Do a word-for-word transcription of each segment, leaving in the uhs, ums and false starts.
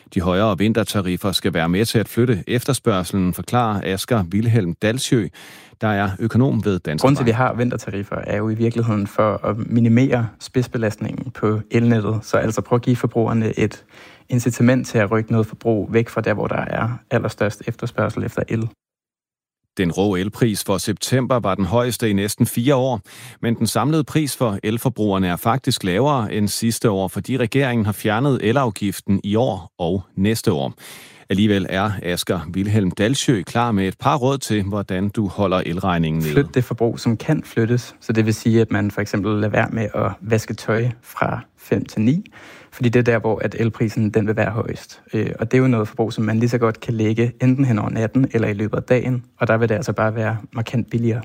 De højere vintertariffer skal være med til at flytte efterspørgselen, forklarer Asger Vilhelm Dalsjø, der er økonom ved Danske Grunden til, at vi har vintertariffer, er jo i virkeligheden for at minimere spidsbelastningen på elnettet, så altså prøve at give forbrugerne et incitament til at rykke noget forbrug væk fra der, hvor der er allerstørst efterspørgsel efter el. Den rå elpris for september var den højeste i næsten fire år, men den samlede pris for elforbrugerne er faktisk lavere end sidste år, fordi regeringen har fjernet elafgiften i år og næste år. Alligevel er Asger Vilhelm Dalsjø klar med et par råd til, hvordan du holder elregningen nede. Flyt det forbrug, som kan flyttes. Så det vil sige, at man for eksempel lader være med at vaske tøj fra fem til ni, fordi det er der, hvor at elprisen den vil være højest. Og det er jo noget forbrug, som man lige så godt kan lægge enten hen over natten eller i løbet af dagen, og der vil det altså bare være markant billigere.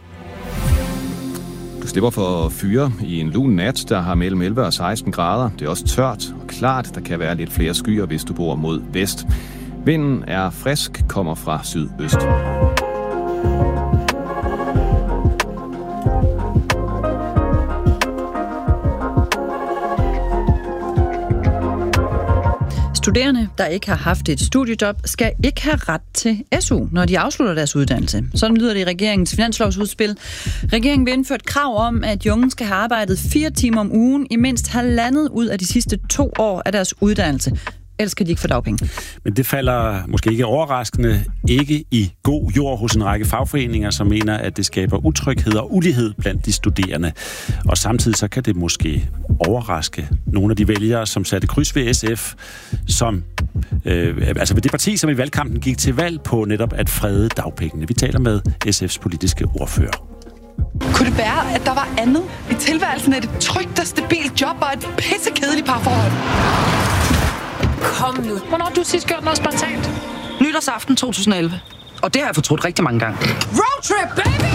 Du slipper for fyre i en lun nat, der har mellem elleve og seksten grader. Det er også tørt og klart. Der kan være lidt flere skyer, hvis du bor mod vest. Vinden er frisk, kommer fra sydøst. Studerende, der ikke har haft et studiejob, skal ikke have ret til S U, når de afslutter deres uddannelse. Sådan lyder det i regeringens finanslovsudspil. Regeringen vil indføre et krav om, at de unge skal have arbejdet fire timer om ugen i mindst halvandet ud af de sidste to år af deres uddannelse. Ellers kan de ikke få dagpenge. Men det falder måske ikke overraskende ikke i god jord hos en række fagforeninger, som mener, at det skaber utryghed og ulighed blandt de studerende. Og samtidig så kan det måske overraske nogle af de vælgere, som satte kryds ved S F, som, øh, altså ved det parti, som i valgkampen gik til valg på netop at frede dagpengene. Vi taler med S F's politiske ordfører. Kunne det være, at der var andet i tilværelsen af et trygt og stabilt job og et pissekedeligt parforhold? Kom nu. Hvornår har du sidst gjort noget spontant? Nytårsaften to tusind og elleve. Og det har jeg fortrudt rigtig mange gange. Roadtrip, baby!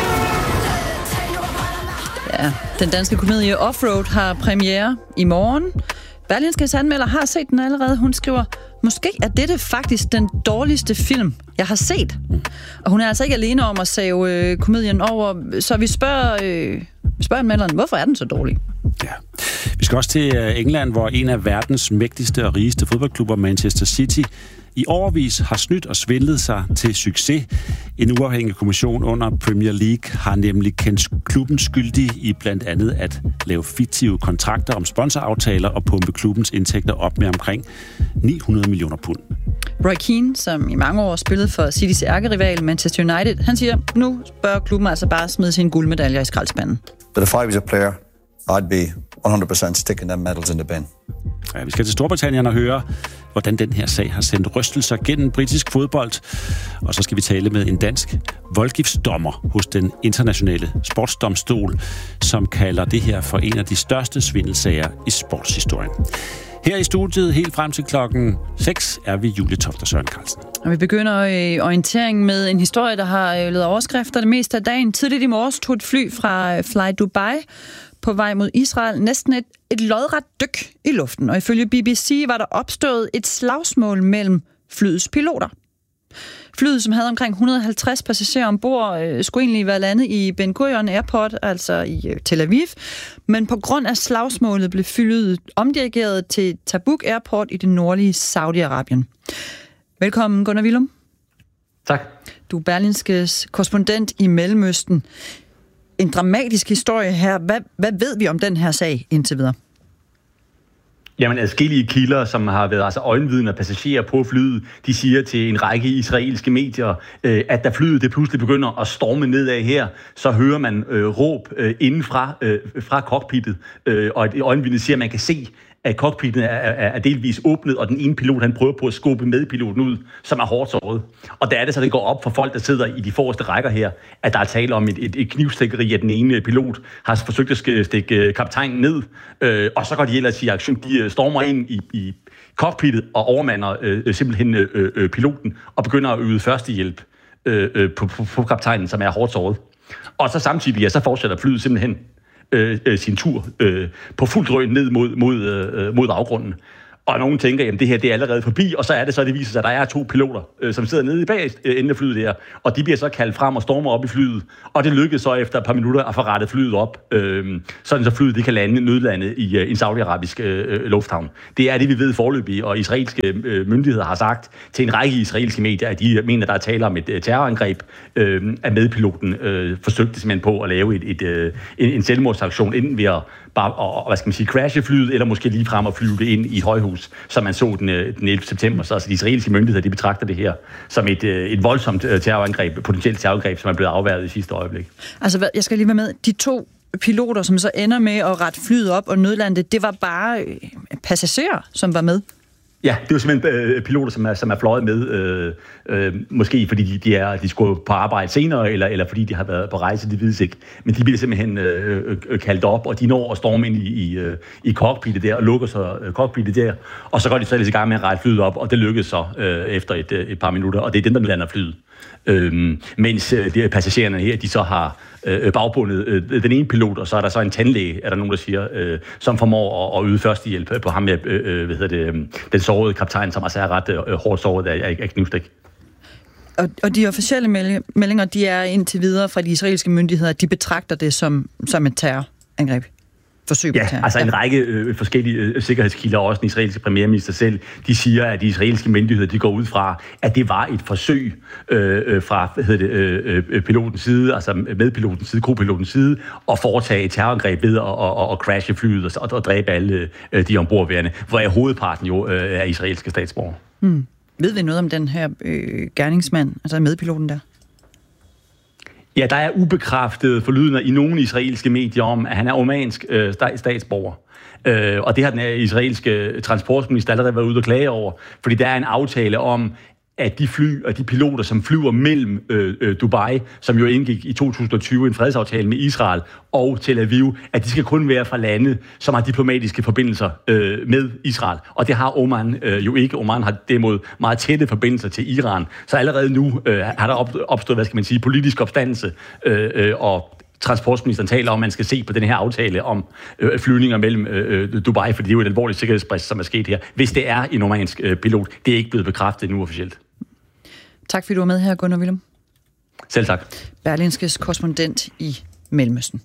Ja, den danske komedie Offroad har premiere i morgen. Berlingskes anmelder har set den allerede. Hun skriver, måske er dette faktisk den dårligste film, jeg har set. Og hun er altså ikke alene om at save øh, komedien over. Så vi spørger, øh, spørger anmelderen, hvorfor er den så dårlig? Ja. Vi skal også til England, hvor en af verdens mægtigste og rigeste fodboldklubber, Manchester City, i årevis har snydt og svindlet sig til succes. En uafhængig kommission under Premier League har nemlig kendt klubben skyldig i blandt andet at lave fiktive kontrakter om sponsoraftaler og pumpe klubbens indtægter op med omkring ni hundrede millioner pund. Roy Keane, som i mange år spillede for Citys ærkerival Manchester United, han siger, nu bør klubben altså bare smide sine guldmedaljer i skraldespanden. But if I was a player, I'd be one hundred percent sticking them medals in the bin. Ja, vi skal til Storbritannien og høre, hvordan den her sag har sendt rystelser gennem britisk fodbold. Og så skal vi tale med en dansk voldgiftsdommer hos den internationale sportsdomstol, som kalder det her for en af de største svindelsager i sportshistorien. Her i studiet helt frem til klokken seks er vi Julie Toft og Søren Carlsen. Og vi begynder i orienteringen med en historie, der har lavet overskrifter det meste af dagen. Tidligt i morges tog et fly fra Fly Dubai på vej mod Israel næsten et, et lodret dyk i luften. Og ifølge B B C var der opstået et slagsmål mellem flyets piloter. Flyet, som havde omkring et hundrede og halvtreds passagerer ombord, øh, skulle egentlig være landet i Ben Gurion Airport, altså i øh, Tel Aviv. Men på grund af slagsmålet blev flyet omdirigeret til Tabuk Airport i det nordlige Saudi-Arabien. Velkommen, Gunnar Willum. Tak. Du er Berlingskes korrespondent i Mellemøsten. En dramatisk historie her. Hvad, hvad ved vi om den her sag indtil videre? Jamen, adskillige kilder, som har været altså øjenvidner og passagerer på flyet, de siger til en række israelske medier, øh, at da flyet det pludselig begynder at storme nedad her, så hører man øh, råb øh, inden fra, øh, fra cockpittet, øh, og et øjenvidne siger, at man kan se, at cockpittet er, er, er delvis åbnet, og den ene pilot, han prøver på at skubbe medpiloten ud, som er hårdt såret. Og der er det så, det går op for folk, der sidder i de forreste rækker her, at der er tale om et, et, et knivstikkeri, at den ene pilot har forsøgt at stikke kaptajnen ned, øh, og så går de ellers i aktion. De stormer ind i, i cockpittet og overmander øh, simpelthen øh, øh, piloten, og begynder at yde førstehjælp øh, øh, på, på, på kaptajnen, som er hårdt såret. Og så samtidig, ja, så fortsætter flyet simpelthen Øh, sin tur øh, på fuld drøn ned mod, mod, øh, mod afgrunden. og nogen tænker, jamen det her det er allerede forbi, og så er det så, det viser sig, at der er to piloter, øh, som sidder nede i bag øh, enden af flyet der, og de bliver så kaldt frem og stormer op i flyet, og det lykkedes så efter et par minutter at få rettet flyet op, øh, sådan så flyet det kan lande nødlandet i øh, en saudiarabisk øh, lufthavn. Det er det, vi ved foreløbig, og israelske øh, myndigheder har sagt til en række israelske medier, at de mener, der er tale om et øh, terrorangreb, øh, at medpiloten øh, forsøgte simpelthen på at lave et, et, øh, en, en selvmordsaktion, enten ved at bare og, hvad skal man sige, crashe flyet, eller måske lige frem og flyve det ind i et højhus, som man så den, den ellevte september. Så altså, de israelske myndigheder, de betragter det her som et, et voldsomt terrorangreb, potentielt terrorangreb, som er blevet afværget i sidste øjeblik. Altså, jeg skal lige være med. De to piloter, som så ender med at rette flyet op og nødlande, det var bare passagerer, som var med? Ja, det er jo simpelthen øh, piloter, som er, som er fløjet med, øh, øh, måske fordi de, de, er, de skulle på arbejde senere, eller, eller fordi de har været på rejse, de vides ikke. Men de bliver simpelthen øh, øh, kaldt op, og de når at storme ind i, i, øh, i cockpittet der, og lukker så øh, cockpittet der, og så går de så i gang med at rette flyet op, og det lykkes så øh, efter et, et par minutter, og det er dem, der lander flyet. Øh, mens øh, de passagererne her, de så har øh, bagbundet øh, den ene pilot, og så er der så en tandlæge, er der nogen, der siger, øh, som formår at, at yde førstehjælp på ham med, øh, hvad hedder det, øh, den sårede kaptajn, som altså er ret øh, hårdt såret af, af, af knivstik. Og, og de officielle meldinger, de er indtil videre fra de israelske myndigheder, de betragter det som, som et terrorangreb. Ja, altså en række øh, forskellige øh, sikkerhedskilder, også den israelske premierminister selv, de siger, at de israelske myndigheder, de går ud fra, at det var et forsøg øh, fra hvad hedder det, øh, pilotens side, altså medpilotens side, kopilotens side, at foretage et terrorangreb ved at, at, at crashe flyet og, og dræbe alle øh, de ombordværende, hvor er hovedparten jo øh, er israelske statsborgere. Hmm. Ved vi noget om den her øh, gerningsmand, altså medpiloten der? Ja, der er ubekræftet forlydende i nogle israelske medier om, at han er omansk øh, statsborger. Øh, og det har den israelske transportminister allerede været ude og klage over, fordi der er en aftale om, at de fly og de piloter, som flyver mellem øh, øh, Dubai, som jo indgik i to tusind og tyve en fredsaftale med Israel og Tel Aviv, at de skal kun være fra lande, som har diplomatiske forbindelser øh, med Israel. Og det har Oman øh, jo ikke. Oman har derimod meget tætte forbindelser til Iran. Så allerede nu øh, har der opstået, hvad skal man sige, politisk opstandelse øh, øh, og transportministeren taler om, at man skal se på den her aftale om øh, flyvninger mellem øh, Dubai, for det er jo et alvorligt sikkerhedsbrist, som er sket her, hvis det er en omansk øh, pilot. Det er ikke blevet bekræftet nu officielt. Tak fordi du var med her, Gunnar Willum. Selv tak. Berlingskes korrespondent i Mellemøsten.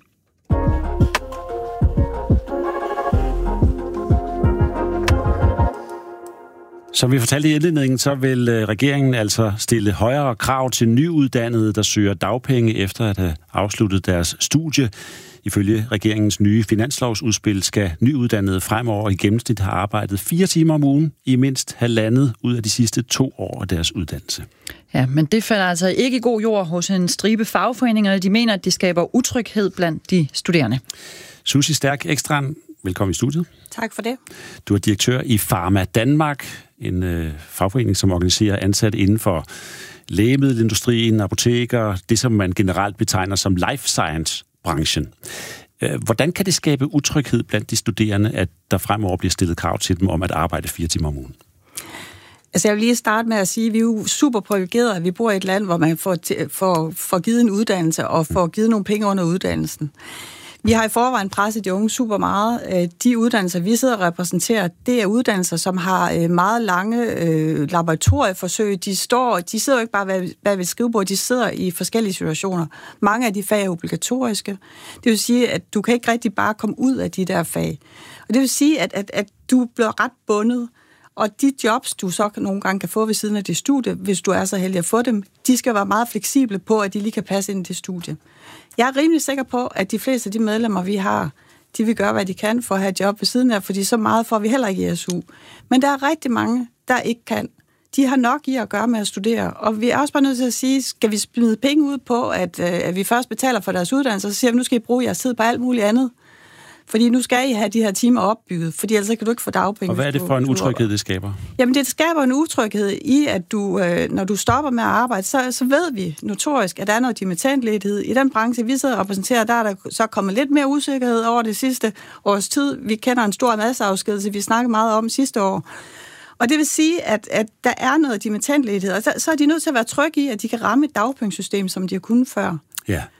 Som vi fortalte i indledningen, så vil regeringen altså stille højere krav til nyuddannede, der søger dagpenge efter at have afsluttet deres studie. Ifølge regeringens nye finanslovsudspil skal nyuddannede fremover i gennemsnit have arbejdet fire timer om ugen i mindst halvandet ud af de sidste to år af deres uddannelse. Ja, men det falder altså ikke i god jord hos en stribe fagforeninger. De mener, at de skaber utryghed blandt de studerende. Susie Stærk Ekstrand, velkommen i studiet. Tak for det. Du er direktør i Pharma Danmark, en øh, fagforening, som organiserer ansatte inden for lægemiddelindustrien, apoteker, det som man generelt betegner som life science-branchen. Hvordan kan det skabe utryghed blandt de studerende, at der fremover bliver stillet krav til dem om at arbejde fire timer om ugen? Altså jeg vil lige starte med at sige, at vi er jo super privilegerede, at vi bor i et land, hvor man får, får, får givet en uddannelse og får givet nogle penge under uddannelsen. Vi har i forvejen presset de unge super meget. De uddannelser, vi sidder og repræsenterer, det er uddannelser, som har meget lange øh, laboratorieforsøg. De, står, de sidder jo ikke bare bag ved et skrivebord, de sidder i forskellige situationer. Mange af de fag er obligatoriske. Det vil sige, at du kan ikke rigtig bare komme ud af de der fag. Og det vil sige, at, at, at du bliver ret bundet. Og de jobs, du så nogle gange kan få ved siden af dit studie, hvis du er så heldig at få dem, de skal være meget fleksible på, at de lige kan passe ind i det studie. Jeg er rimelig sikker på, at de fleste af de medlemmer, vi har, de vil gøre, hvad de kan for at have et job ved siden af, fordi så meget får vi heller ikke i S U. Men der er rigtig mange, der ikke kan. De har nok i at gøre med at studere, og vi er også bare nødt til at sige, skal vi smide penge ud på, at, at vi først betaler for deres uddannelse, og så siger vi, nu skal I bruge jeres tid på alt muligt andet. Fordi nu skal I have de her timer opbygget, fordi ellers kan du ikke få dagpenge. Og hvad er det for en utryghed, det skaber? Jamen det skaber en utryghed i, at du, øh, når du stopper med at arbejde, så, så ved vi notorisk, at der er noget dimittentledighed. I den branche, vi sidder og repræsenterer, der er der så kommet lidt mere usikkerhed over det sidste års tid. Vi kender en stor masseafskedelse, vi snakkede meget om sidste år. Og det vil sige, at, at der er noget dimittentledighed, og så, så er de nødt til at være trygge i, at de kan ramme et dagpengesystem, som de har kunnet før. Ja.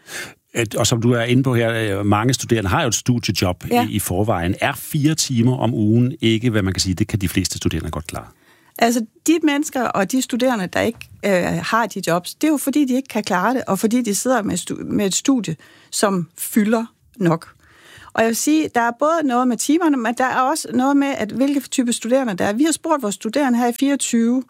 Og som du er inde på her, mange studerende har jo et studiejob ja. i, i forvejen. Er fire timer om ugen ikke, hvad man kan sige, det kan de fleste studerende godt klare? Altså, de mennesker og de studerende, der ikke øh, har de jobs, det er jo fordi, de ikke kan klare det, og fordi de sidder med, stu- med et studie, som fylder nok. Og jeg vil sige, der er både noget med timerne, men der er også noget med, at hvilke type studerende der er. Vi har spurgt vores studerende her i fireogtyve,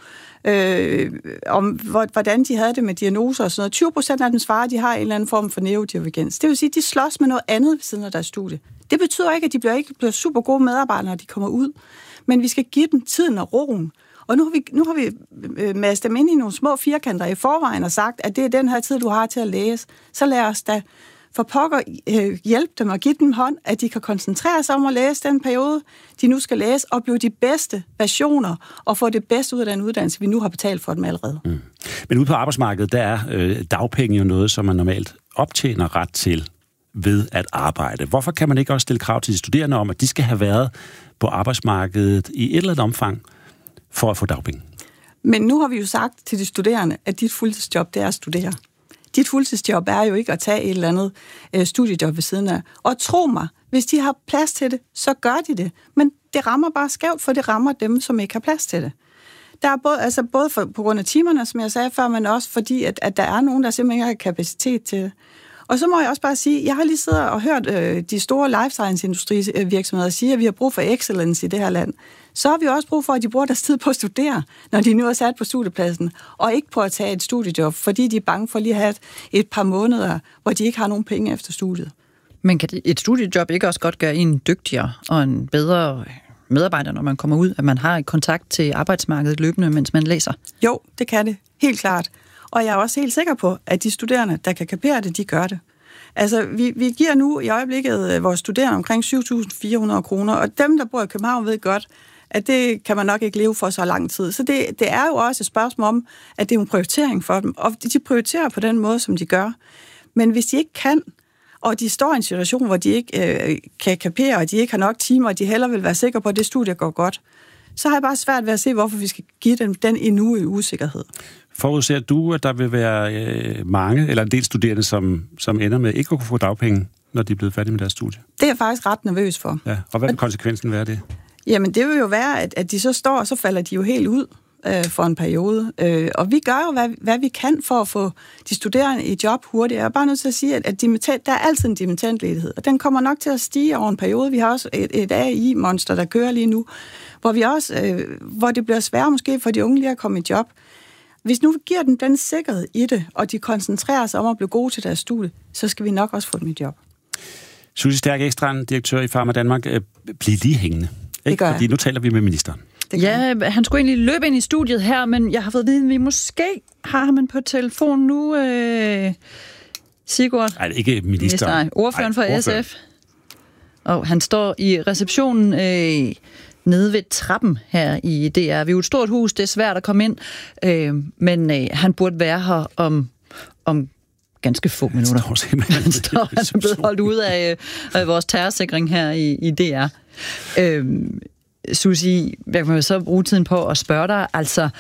øh, om hvordan de havde det med diagnoser og sådan noget. tyve procent af dem svarer, at de har en eller anden form for neurodivergens. Det vil sige, at de slås med noget andet ved siden af deres studie. Det betyder ikke, at de bliver ikke bliver super gode medarbejdere, når de kommer ud. Men vi skal give dem tiden og roen. Og nu har vi, nu har vi øh, masset dem ind i nogle små firkanter i forvejen og sagt, at det er den her tid, du har til at læse. Så lad os da for pokker øh, hjælpe dem og give dem hånd, at de kan koncentrere sig om at læse den periode, de nu skal læse, og blive de bedste versioner og få det bedste ud af den uddannelse, vi nu har betalt for dem allerede. Mm. Men ude på arbejdsmarkedet, der er øh, dagpenge jo noget, som man normalt optjener ret til ved at arbejde. Hvorfor kan man ikke også stille krav til de studerende om, at de skal have været på arbejdsmarkedet i et eller andet omfang for at få dagpenge? Men nu har vi jo sagt til de studerende, at dit fuldtidsjob, det er at studere. Dit fuldtidsjob er jo ikke at tage et eller andet øh, studiejob ved siden af. Og tro mig, hvis de har plads til det, så gør de det. Men det rammer bare skævt, for det rammer dem, som ikke har plads til det. Der er både, altså både for, på grund af timerne, som jeg sagde før, men også fordi, at, at der er nogen, der simpelthen ikke har kapacitet til det. Og så må jeg også bare sige, jeg har lige siddet og hørt øh, de store life science-industrivirksomheder sige, at vi har brug for excellence i det her land. Så har vi også brug for, at de bruger deres tid på at studere, når de nu er sat på studiepladsen, og ikke på at tage et studiejob, fordi de er bange for lige at have et, et par måneder, hvor de ikke har nogen penge efter studiet. Men kan et studiejob ikke også godt gøre en dygtigere og en bedre medarbejder, når man kommer ud, at man har et kontakt til arbejdsmarkedet løbende, mens man læser? Jo, det kan det. Helt klart. Og jeg er også helt sikker på, at de studerende, der kan kapere det, de gør det. Altså, vi, vi giver nu i øjeblikket vores studerende omkring syv tusind fire hundrede kroner, og dem, der bor i København, ved godt, at det kan man nok ikke leve for så lang tid. Så det, det er jo også et spørgsmål om, at det er en prioritering for dem, og de prioriterer på den måde, som de gør. Men hvis de ikke kan, og de står i en situation, hvor de ikke øh, kan kapere, og de ikke har nok timer, og de heller vil være sikre på, at det studie går godt, så har jeg bare svært ved at se, hvorfor vi skal give dem den endnu i usikkerhed. Forudser du, at der vil være øh, mange, eller en del studerende, som, som ender med ikke at kunne få dagpenge, når de er blevet færdige med deres studie? Det er jeg faktisk ret nervøs for. Ja, og hvad vil konsekvensen være det? Jamen, det vil jo være, at, at de så står, og så falder de jo helt ud øh, for en periode. Øh, og vi gør jo, hvad, hvad vi kan for at få de studerende i job hurtigt. Jeg er bare nødt til at sige, at, at dimitent, der er altid en dimittentledighed, og den kommer nok til at stige over en periode. Vi har også et, et A I-monster, der kører lige nu, hvor, vi også, øh, hvor det bliver sværere måske for de unge lige at komme i job. Hvis nu vi giver dem den sikkerhed i det, og de koncentrerer sig om at blive gode til deres studie, så skal vi nok også få dem i job. Susie Stærk Ekstrand, direktør i Pharma Danmark. Bliv lige hængende. Det gør jeg. Fordi nu taler vi med ministeren. Ja, han skulle egentlig løbe ind i studiet her, men jeg har fået at vide, at vi måske har ham på telefon nu. Øh... Sigurd? Nej, ikke ministeren. Nej, ordføreren for ordføreren. S F. Og han står i receptionen øh, nede ved trappen her i D R. Vi er jo et stort hus, det er svært at komme ind, øh, men øh, han burde være her om, om ganske få minutter. Han står simpelthen. Han står, han er blevet holdt ud af, af vores terrorsikring her i, i D R. Øh, Susie, jeg kan jo så bruge tiden på at spørge dig, altså,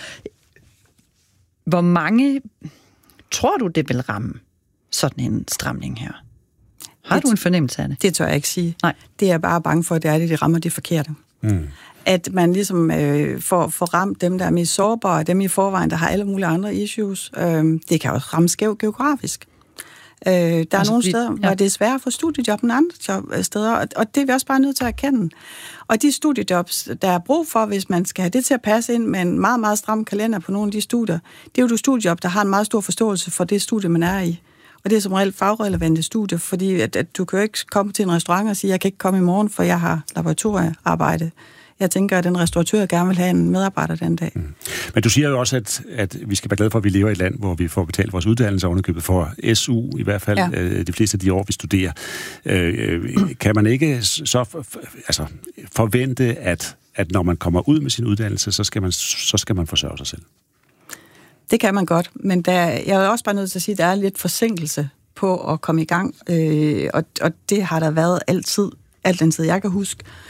hvor mange tror du, det vil ramme sådan en stramning her? Har det, du en fornemmelse af det? Det tør jeg ikke sige. Nej. Det er jeg bare bange for, at det er det, de rammer det forkerte. Mm. At man ligesom øh, får, får ramt dem, der er mest sårbare, dem i forvejen, der har alle mulige andre issues. Øh, det kan også ramme skævt geografisk. Øh, der er altså, nogle steder, ja. hvor det er sværere at få studiejob end andre job, steder, og, og det er vi også bare nødt til at erkende. Og de studiejobs, der er brug for, hvis man skal have det til at passe ind med en meget, meget stram kalender på nogle af de studier, det er jo du studiejob, der har en meget stor forståelse for det studie, man er i. Og det er som regel fagrelevante studier, fordi at, at du kan jo ikke komme til en restaurant og sige, jeg kan ikke komme i morgen, for jeg har laboratoriearbejde. Jeg tænker, at den restauratør gerne vil have en medarbejder den dag. Mm. Men du siger jo også, at, at vi skal være glade for, at vi lever i et land, hvor vi får betalt vores uddannelse ovenikøbet for S U, i hvert fald ja. øh, de fleste af de år, vi studerer. Øh, kan man ikke så for, for, altså, forvente, at, at når man kommer ud med sin uddannelse, så skal man, så skal man forsørge sig selv? Det kan man godt, men der, jeg er også bare nødt til at sige, at der er lidt forsinkelse på at komme i gang, øh, og, og det har der været altid, alt den tid, jeg kan huske.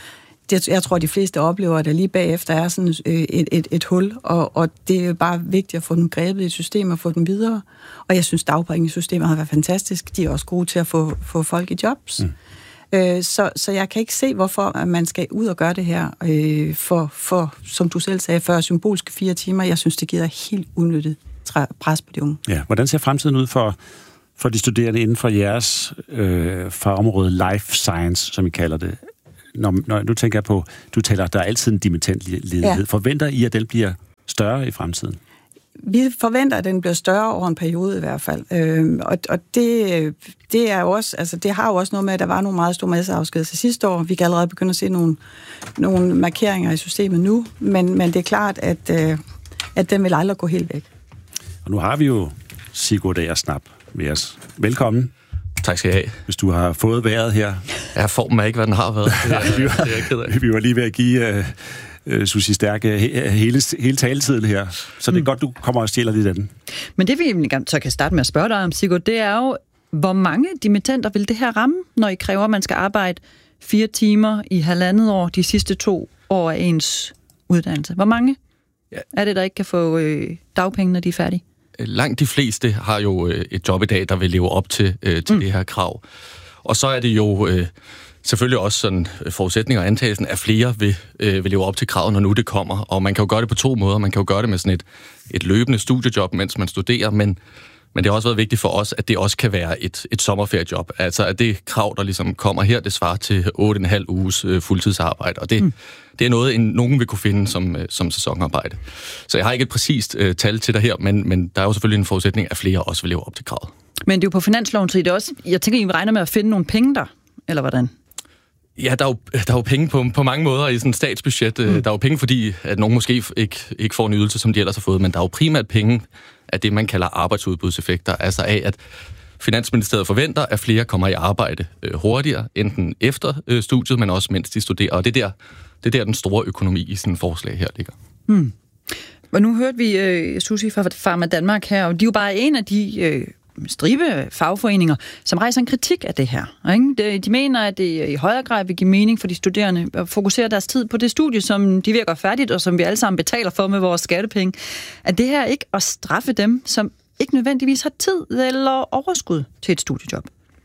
det, jeg tror, de fleste oplever, at der lige bagefter er sådan et, et, et hul, og, og det er bare vigtigt at få dem grebet i et system og få dem videre. Og jeg synes, dagpengesystemet har været fantastisk. De er også gode til at få, få folk i jobs. Mm. Øh, så, så jeg kan ikke se, hvorfor man skal ud og gøre det her øh, for, for, som du selv sagde før, symbolske fire timer. Jeg synes, det giver helt unødigt pres på de unge. Ja, hvordan ser fremtiden ud for, for de studerende inden for jeres øh, fagområde life science, som I kalder det? Når, når du tænker på, du taler, der er altid en dimitent ledighed. Ja. Forventer I, at den bliver større i fremtiden? Vi forventer, at den bliver større over en periode i hvert fald. Øh, og og det, det, er jo også, altså, det har jo også noget med, at der var nogle meget store masseafskedelser sidste år. Vi kan allerede begynde at se nogle, nogle markeringer i systemet nu, men, men det er klart, at, øh, at den vil aldrig gå helt væk. Og nu har vi jo Sigurd Agersnap med os. Velkommen. Tak skal jeg have. Hvis du har fået vejret her. Ja, formen er ikke, hvad den har været. Det er, vi, var, det er jeg ked af. Vi var lige ved at give uh, uh, Susie Stærke hele, hele taletiden her. Så det er mm. godt, du kommer og stjæler lidt af den. Men det vi så kan starte med at spørge dig om, Sigurd, det er jo, hvor mange dimittenter vil det her ramme, når I kræver, at man skal arbejde fire timer i halvandet år de sidste to år af ens uddannelse? Hvor mange ja. er det, der ikke kan få øh, dagpenge, når de er færdige? Langt de fleste har jo øh, et job i dag, der vil leve op til, øh, til mm. det her krav. Og så er det jo øh, selvfølgelig også sådan forudsætninger og antagelsen, at flere vil, øh, vil leve op til kravet, når nu det kommer. Og man kan jo gøre det på to måder. Man kan jo gøre det med sådan et, et løbende studiejob, mens man studerer, men, men det har også været vigtigt for os, at det også kan være et, et sommerferiejob. Altså at det krav, der ligesom kommer her, det svarer til otte og en halv uges øh, fuldtidsarbejde. Og det, mm. det er noget, en, nogen vil kunne finde som, øh, som sæsonarbejde. Så jeg har ikke et præcist øh, tal til dig her, men, men der er jo selvfølgelig en forudsætning, at flere også vil leve op til kravet. Men det er jo på finansloven, så det er også, jeg tænker, I regner med at finde nogle penge der, eller hvordan? Ja, der er jo, der er jo penge på, på mange måder i sådan et statsbudget. Mm. Der er jo penge, fordi at nogen måske ikke, ikke får en ydelse, som de ellers har fået, men der er jo primært penge af det, man kalder arbejdsudbudseffekter, altså af, at Finansministeriet forventer, at flere kommer i arbejde øh, hurtigere, enten efter øh, studiet, men også mens de studerer. Og det er der, det er der den store økonomi i sådan et forslag her ligger. Mm. Og nu hørte vi øh, Susie fra Pharma Danmark her, og de er jo bare en af de øh, stribe fagforeninger, som rejser en kritik af det her. Ikke? De mener, at det i højere grad vil give mening for de studerende at fokusere deres tid på det studie, som de virker færdigt, og som vi alle sammen betaler for med vores skattepenge. Er det her ikke at straffe dem, som ikke nødvendigvis har tid eller overskud til et studiejob?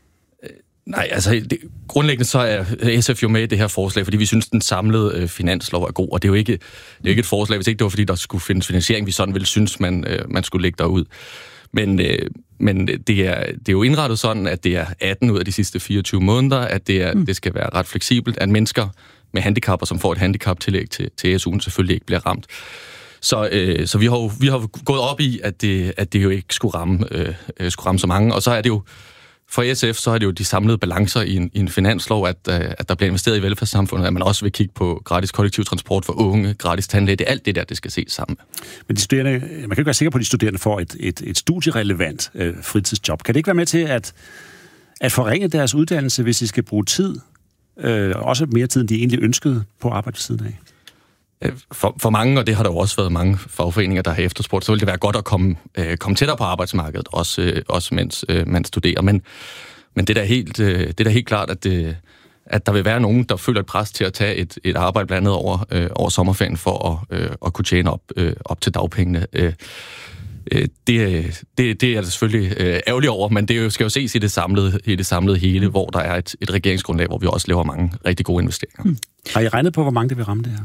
Nej, altså det, grundlæggende så er S F jo med i det her forslag, fordi vi synes, den samlede øh, finanslov er god, og det er jo ikke, det er ikke et forslag, hvis ikke det var, fordi der skulle findes finansiering, vi sådan ville synes, man, øh, man skulle lægge derud. Men, øh, men det, er, det er jo indrettet sådan, at det er atten ud af de sidste fireogtyve måneder, at det, er, mm. det skal være ret fleksibelt, at mennesker med handicapper, som får et handicaptillæg til, til S U'en, selvfølgelig ikke bliver ramt. Så, øh, så vi, har jo, vi har gået op i, at det, at det jo ikke skulle ramme, øh, skulle ramme så mange, og så er det jo for S F, så er det jo de samlede balancer i en, i en finanslov, at, at der bliver investeret i velfærdssamfundet, at man også vil kigge på gratis kollektiv transport for unge, gratis tandlæge. Det er alt det der, det skal ses sammen. Men de studerende, man kan ikke være sikker på, at de studerende får et, et, et studierelevant øh, fritidsjob. Kan det ikke være med til at, at forringe deres uddannelse, hvis de skal bruge tid, øh, også mere tid, end de egentlig ønskede på arbejde ved siden af? For, for mange, og det har der jo også været mange fagforeninger, der har efterspurgt, så vil det være godt at komme, øh, komme tættere på arbejdsmarkedet, også, øh, også mens øh, man studerer. Men, men det er da helt, øh, det er da helt klart, at, det, at der vil være nogen, der føler et pres til at tage et, et arbejde blandt andet over, øh, over sommerferien for at, øh, at kunne tjene op, øh, op til dagpengene. Øh, øh, det, det, det er det selvfølgelig øh, ærgerligt over, men det skal jo ses i det samlede, i det samlede hele, hvor der er et, et regeringsgrundlag, hvor vi også laver mange rigtig gode investeringer. Hmm. Har I regnet på, hvor mange det vil ramme det her?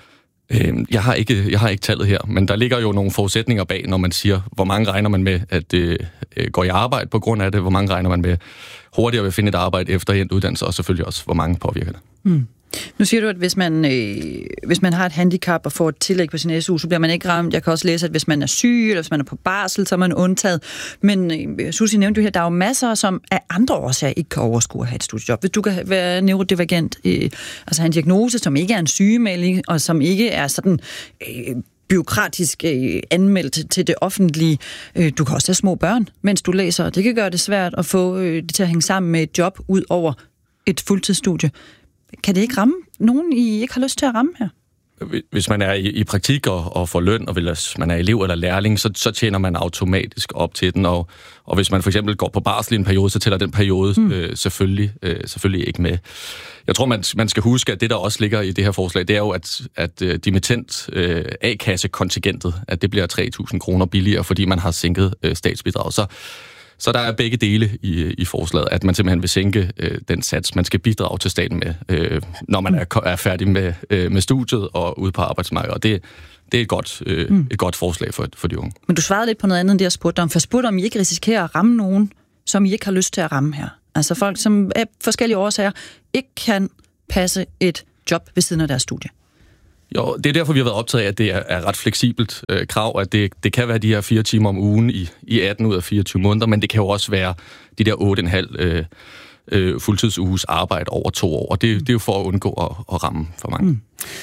Jeg har, ikke, jeg har ikke tallet her, men der ligger jo nogle forudsætninger bag, når man siger, hvor mange regner man med, at det øh, går i arbejde på grund af det, hvor mange regner man med hurtigere vil finde et arbejde efter endt uddannelse, og selvfølgelig også, hvor mange påvirker det. Mm. Nu siger du, at hvis man, øh, hvis man har et handicap og får et tillæg på sin S U, så bliver man ikke ramt. Jeg kan også læse, at hvis man er syg, eller hvis man er på barsel, så er man undtaget. Men øh, Susie nævnte jo her, der er jo masser, som af andre årsager ikke kan overskue at have et studiejob. Hvis du kan være neurodivergent, øh, altså have en diagnose, som ikke er en sygemelding, og som ikke er sådan øh, bureaukratisk øh, anmeldt til det offentlige. Øh, du kan også have små børn, mens du læser, og det kan gøre det svært at få øh, det til at hænge sammen med et job ud over et fuldtidsstudie. Kan det ikke ramme nogen, I ikke har lyst til at ramme her? hvis man er i, i praktik og, og får løn, og hvis man er elev eller lærling, så, så tjener man automatisk op til den, og, og hvis man for eksempel går på barsel i en periode, så tæller den periode mm. øh, selvfølgelig, øh, selvfølgelig ikke med. Jeg tror, man, man skal huske, at det, der også ligger i det her forslag, det er jo, at, at øh, dimittend øh, A-kassekontingentet, at det bliver tre tusind kroner billigere, fordi man har sænket øh, statsbidrag. Så Så der er begge dele i, i forslaget, at man simpelthen vil sænke øh, den sats, man skal bidrage til staten med, øh, når man er, er færdig med, øh, med studiet og ude på arbejdsmarkedet. Og det, det er et godt, øh, mm. et godt forslag for, for de unge. Men du svarede lidt på noget andet, end det jeg spurgte om. For jeg spurgte, om I ikke risikerer at ramme nogen, som I ikke har lyst til at ramme her. Altså folk, som af forskellige årsager ikke kan passe et job ved siden af deres studie. Jo, det er derfor, vi har været optaget af, at det er, er ret fleksibelt øh, krav, at det, det kan være de her fire timer om ugen i, i atten ud af fireogtyve måneder, men det kan jo også være de der otte komma fem øh, øh, fuldtidsuges arbejde over to år, og det, det er jo for at undgå at, at ramme for mange. Mm.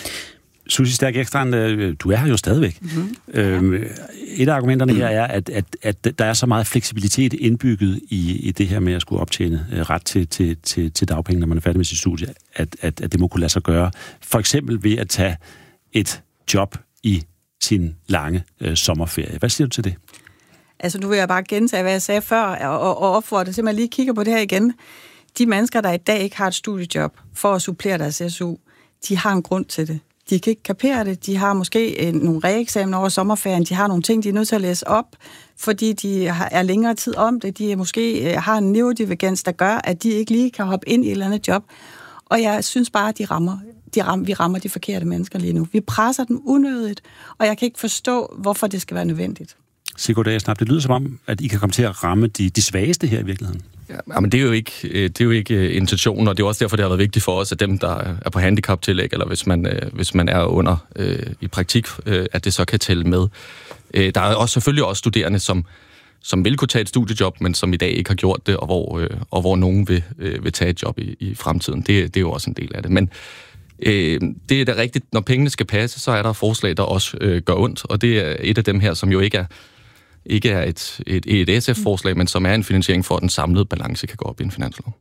Susie Stærk Ekstrand, du er her jo stadigvæk. Mm-hmm. Øhm, et af argumenterne her er, at, at, at der er så meget fleksibilitet indbygget i, i det her med at skulle optjene ret til, til, til, til dagpenge, når man er færdig med sit studie, at, at, at det må kunne lade sig gøre. For eksempel ved at tage et job i sin lange øh, sommerferie. Hvad siger du til det? Altså, nu vil jeg bare gentage, hvad jeg sagde før, og, og opfordre til, at man lige kigger på det her igen. De mennesker, der i dag ikke har et studiejob for at supplere deres S U, de har en grund til det. De kan ikke kapere det. De har måske en, nogle reeksamen over sommerferien. De har nogle ting, de er nødt til at læse op, fordi de har, er længere tid om det. De måske har en neurodivergens, der gør, at de ikke lige kan hoppe ind i et eller andet job. Og jeg synes bare, at de rammer, de rammer, vi rammer de forkerte mennesker lige nu. Vi presser dem unødigt, og jeg kan ikke forstå, hvorfor det skal være nødvendigt. Sigurd Agersnap, det lyder som om, at I kan komme til at ramme de, de svageste her i virkeligheden. Ja, men det er jo ikke, det er jo ikke intentionen, og det er også derfor, det har været vigtigt for os, at dem, der er på handicaptillæg, eller hvis man, hvis man er under øh, i praktik, øh, at det så kan tælle med. Øh, der er også selvfølgelig også studerende, som, som vil kunne tage et studiejob, men som i dag ikke har gjort det, og hvor, øh, og hvor nogen vil, øh, vil tage et job i, i fremtiden. Det, det er jo også en del af det. Men øh, det er da rigtigt, når pengene skal passe, så er der forslag, der også øh, gør ondt, og det er et af dem her, som jo ikke er ikke er et, et, et S F-forslag, men som er en finansiering for, at den samlede balance kan gå op i en finanslov.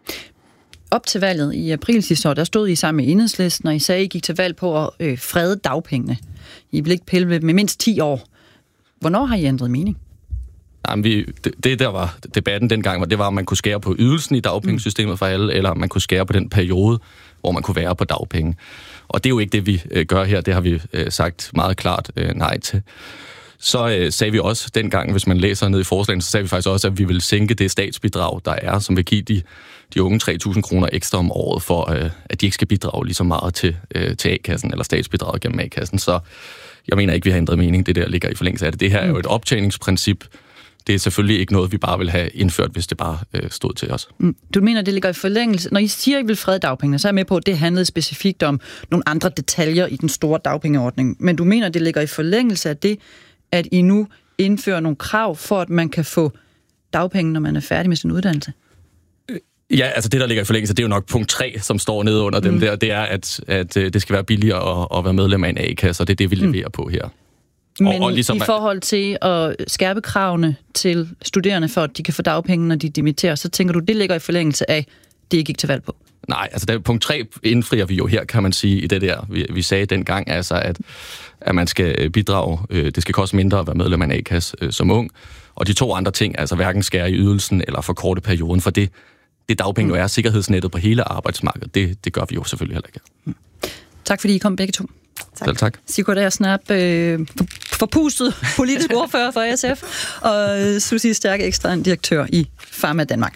Op til valget i april sidste år, der stod I sammen med Enhedslisten, og I sagde, at I gik til valg på at øh, frede dagpengene. I vil ikke pille med mindst ti år. Hvornår har I ændret mening? Jamen, vi, det, det, der var debatten dengang, det var, om man kunne skære på ydelsen i dagpengesystemet for alle, eller om man kunne skære på den periode, hvor man kunne være på dagpenge. Og det er jo ikke det, vi øh, gør her. Det har vi øh, sagt meget klart øh, nej til. Så øh, sagde vi også dengang, hvis man læser ned i forslagene, så sagde vi faktisk også, at vi vil sænke det statsbidrag, der er, som vil give de, de unge tre tusind kroner ekstra om året, for øh, at de ikke skal bidrage lige så meget til, øh, til A-kassen, eller statsbidraget gennem A-kassen. Så jeg mener ikke, vi har ændret mening. Det der ligger i forlængelse af det. Det her er jo et optjeningsprincip. Det er selvfølgelig ikke noget, vi bare vil have indført, hvis det bare øh, stod til os. Du mener, det ligger i forlængelse? Når I siger, at I vil frede dagpengene, så er jeg med på, at det handlede specifikt om nogle andre detaljer i den store dagpengeordning. Men du mener, det ligger i forlængelse af det, at I nu indfører nogle krav for, at man kan få dagpenge, når man er færdig med sin uddannelse? Ja, altså det, der ligger i forlængelse, det er jo nok punkt tre, som står nede under mm. dem der. Det er, at, at det skal være billigere at, at være medlem af en A-kasse, og det er det, vi leverer mm. på her. Men og, og ligesom, i forhold til at skærpe kravene til studerende, for at de kan få dagpenge, når de dimitterer, så tænker du, det ligger i forlængelse af det, I gik til valg på? Nej, altså der, punkt tre indfrier vi jo her, kan man sige, i det der. Vi, vi sagde dengang, altså, at, at man skal bidrage, øh, det skal koste mindre at være medlem af en A-kasse øh, som ung. Og de to andre ting, altså hverken skære i ydelsen eller forkorte perioden, for det, det dagpenge jo er sikkerhedsnettet på hele arbejdsmarkedet. Det, det gør vi jo selvfølgelig heller ikke. Mm. Tak fordi I kom begge to. Tak. Selv tak. Sigurd Agersnap, øh, forpustet politisk ordfører for S F, og Susie Stærk Ekstrand, direktør i Pharma Danmark.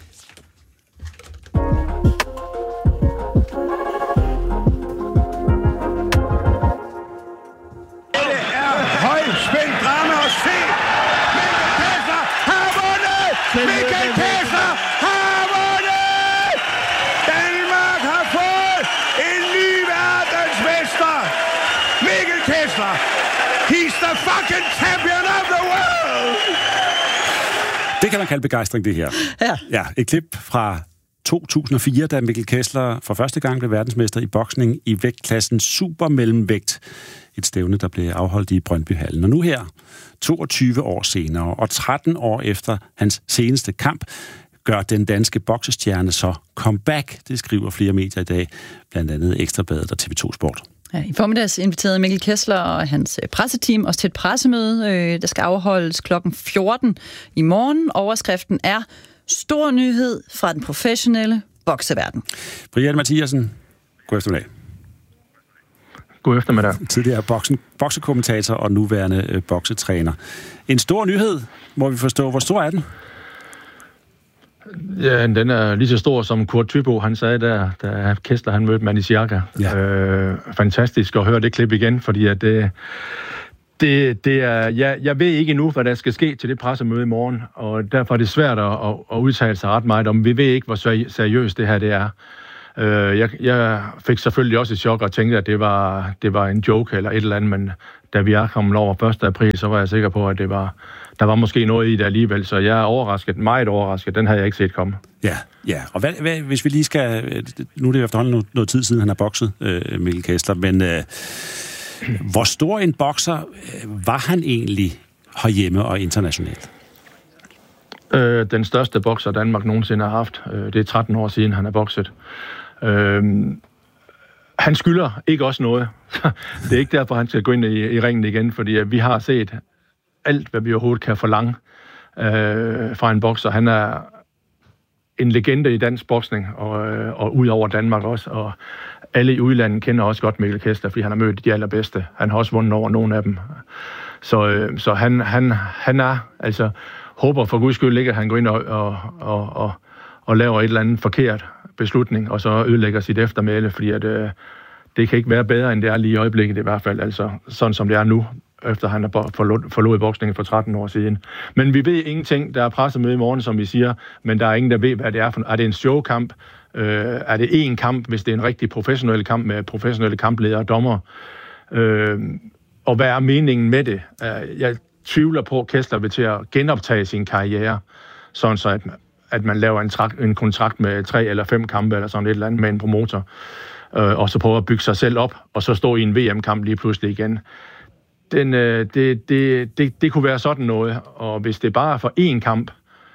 Mikkel Kessler har vundet! Danmark har fået en ny verdensmester! Mikkel Kessler! He's the fucking champion of the world! Det kan man kalde begejstring, det her. Ja. Ja, et klip fra to tusind og fire, da Mikkel Kessler for første gang blev verdensmester i boksning i vægtklassen supermellemvægt. Et stævne, der blev afholdt i Brøndbyhallen. Og nu her, toogtyve år senere og tretten år efter hans seneste kamp, gør den danske boksestjerne så comeback. Det skriver flere medier i dag, blandt andet Ekstra Bladet og T V to Sport. Ja, i formiddags inviterede Mikkel Kessler og hans presseteam også til et pressemøde, øh, der skal afholdes klokken fjorten i morgen. Overskriften er stor nyhed fra den professionelle bokseverden. Brian Mathiasen, god eftermiddag. God eftermiddag. Tidligere boksen, boksekommentator og nuværende øh, boksetræner. En stor nyhed, må vi forstå. Hvor stor er den? Ja, den er lige så stor som Kurt Thybo, han sagde der, da Kessler han mødte Manny Siaka. Ja. Øh, fantastisk at høre det klip igen, fordi at det, det, det er, jeg, jeg ved ikke endnu, hvad der skal ske til det pressemøde i morgen, og derfor er det svært at, at udtale sig ret meget om. Vi ved ikke, hvor seriøst det her det er. Øh, jeg, jeg fik selvfølgelig også et chok og tænkte, at det var, det var en joke eller et eller andet, men da vi er kommet over første april, så var jeg sikker på, at det var, der var måske noget i det alligevel, så jeg er overrasket, meget overrasket. Den havde jeg ikke set komme. Ja, ja. Og hvad, hvad, hvis vi lige skal... Nu er det efterhånden noget, noget tid siden, han har bokset, øh, Mikkel Kessler, men øh, hvor stor en bokser øh, var han egentlig herhjemme og internationalt? Øh, den største bokser, Danmark nogensinde har haft. Øh, det er tretten år siden, han har bokset. Øh, han skylder ikke også noget. Det er ikke derfor, han skal gå ind i, i ringen igen, fordi at vi har set alt, hvad vi overhovedet kan forlange øh, fra en bokser. Han er en legende i dansk boksning, og, øh, og ud over Danmark også. Og alle i udlandet kender også godt Mikkel Kessler, fordi han har mødt de allerbedste. Han har også vundet over nogle af dem. Så, øh, så han, han, han er, altså, håber for guds skyld ikke, at han går ind og, og, og, og, og laver et eller andet forkert beslutning, og så ødelægger sit eftermæle, fordi at, øh, det kan ikke være bedre, end det er lige i øjeblikket i hvert fald. Altså, sådan som det er nu, efter han har forlået boksningen for tretten år siden. Men vi ved ingenting. Der er pressemøde i morgen, som vi siger, men der er ingen, der ved, hvad det er for. Er det en showkamp? Øh, er det én kamp, hvis det er en rigtig professionel kamp med professionelle kampledere og dommer? Øh, og hvad er meningen med det? Jeg tvivler på, at Kessler vil til at genoptage sin karriere, sådan så at, at man laver en, trak, en kontrakt med tre eller fem kampe, eller sådan et eller andet med en promotor, øh, og så prøver at bygge sig selv op, og så stå i en V M-kamp lige pludselig igen. Den, øh, det, det, det, det kunne være sådan noget, og hvis det bare er for én kamp,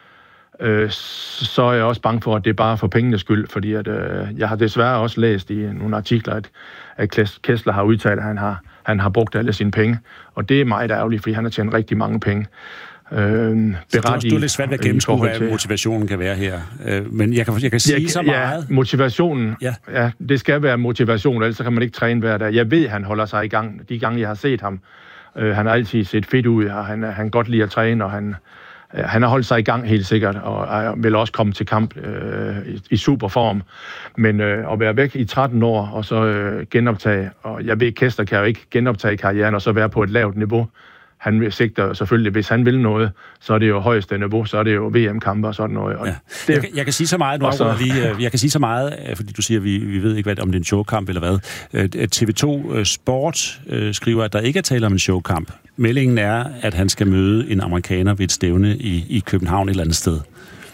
øh, så er jeg også bange for, at det er bare for pengenes skyld, fordi at, øh, jeg har desværre også læst i nogle artikler, at, at Kessler har udtalt, at han har, han har brugt alle sine penge, og det er meget ærgerligt, fordi han har tjent rigtig mange penge. Øh, så du, du er lidt svært ved at gennemskue, hvad motivationen kan være her. Øh, men jeg kan, jeg kan sige jeg, så meget. Ja, motivationen, ja. Ja, det skal være motivation, ellers så kan man ikke træne hver dag. Jeg ved, han holder sig i gang. De gange, jeg har set ham, øh, han har altid set fedt ud, og han, han godt lide at træne, og han, øh, han har holdt sig i gang helt sikkert, og øh, vil også komme til kamp øh, i, i superform. Men øh, at være væk i tretten år, og så øh, genoptage, og jeg ved, Kessler kan jo ikke genoptage karrieren, og så være på et lavt niveau. Han sigter selvfølgelig, hvis han vil noget, så er det jo højeste niveau, så er det jo V M-kampe og sådan noget. Og ja. det, jeg, kan, jeg kan sige så meget, nu så, lige, jeg kan sige så meget, fordi du siger, at vi, vi ved ikke, hvad, om det er en showkamp eller hvad. T V to Sport øh, skriver, at der ikke er tale om en showkamp. Meldingen er, at han skal møde en amerikaner ved et stævne i, i København et eller andet sted.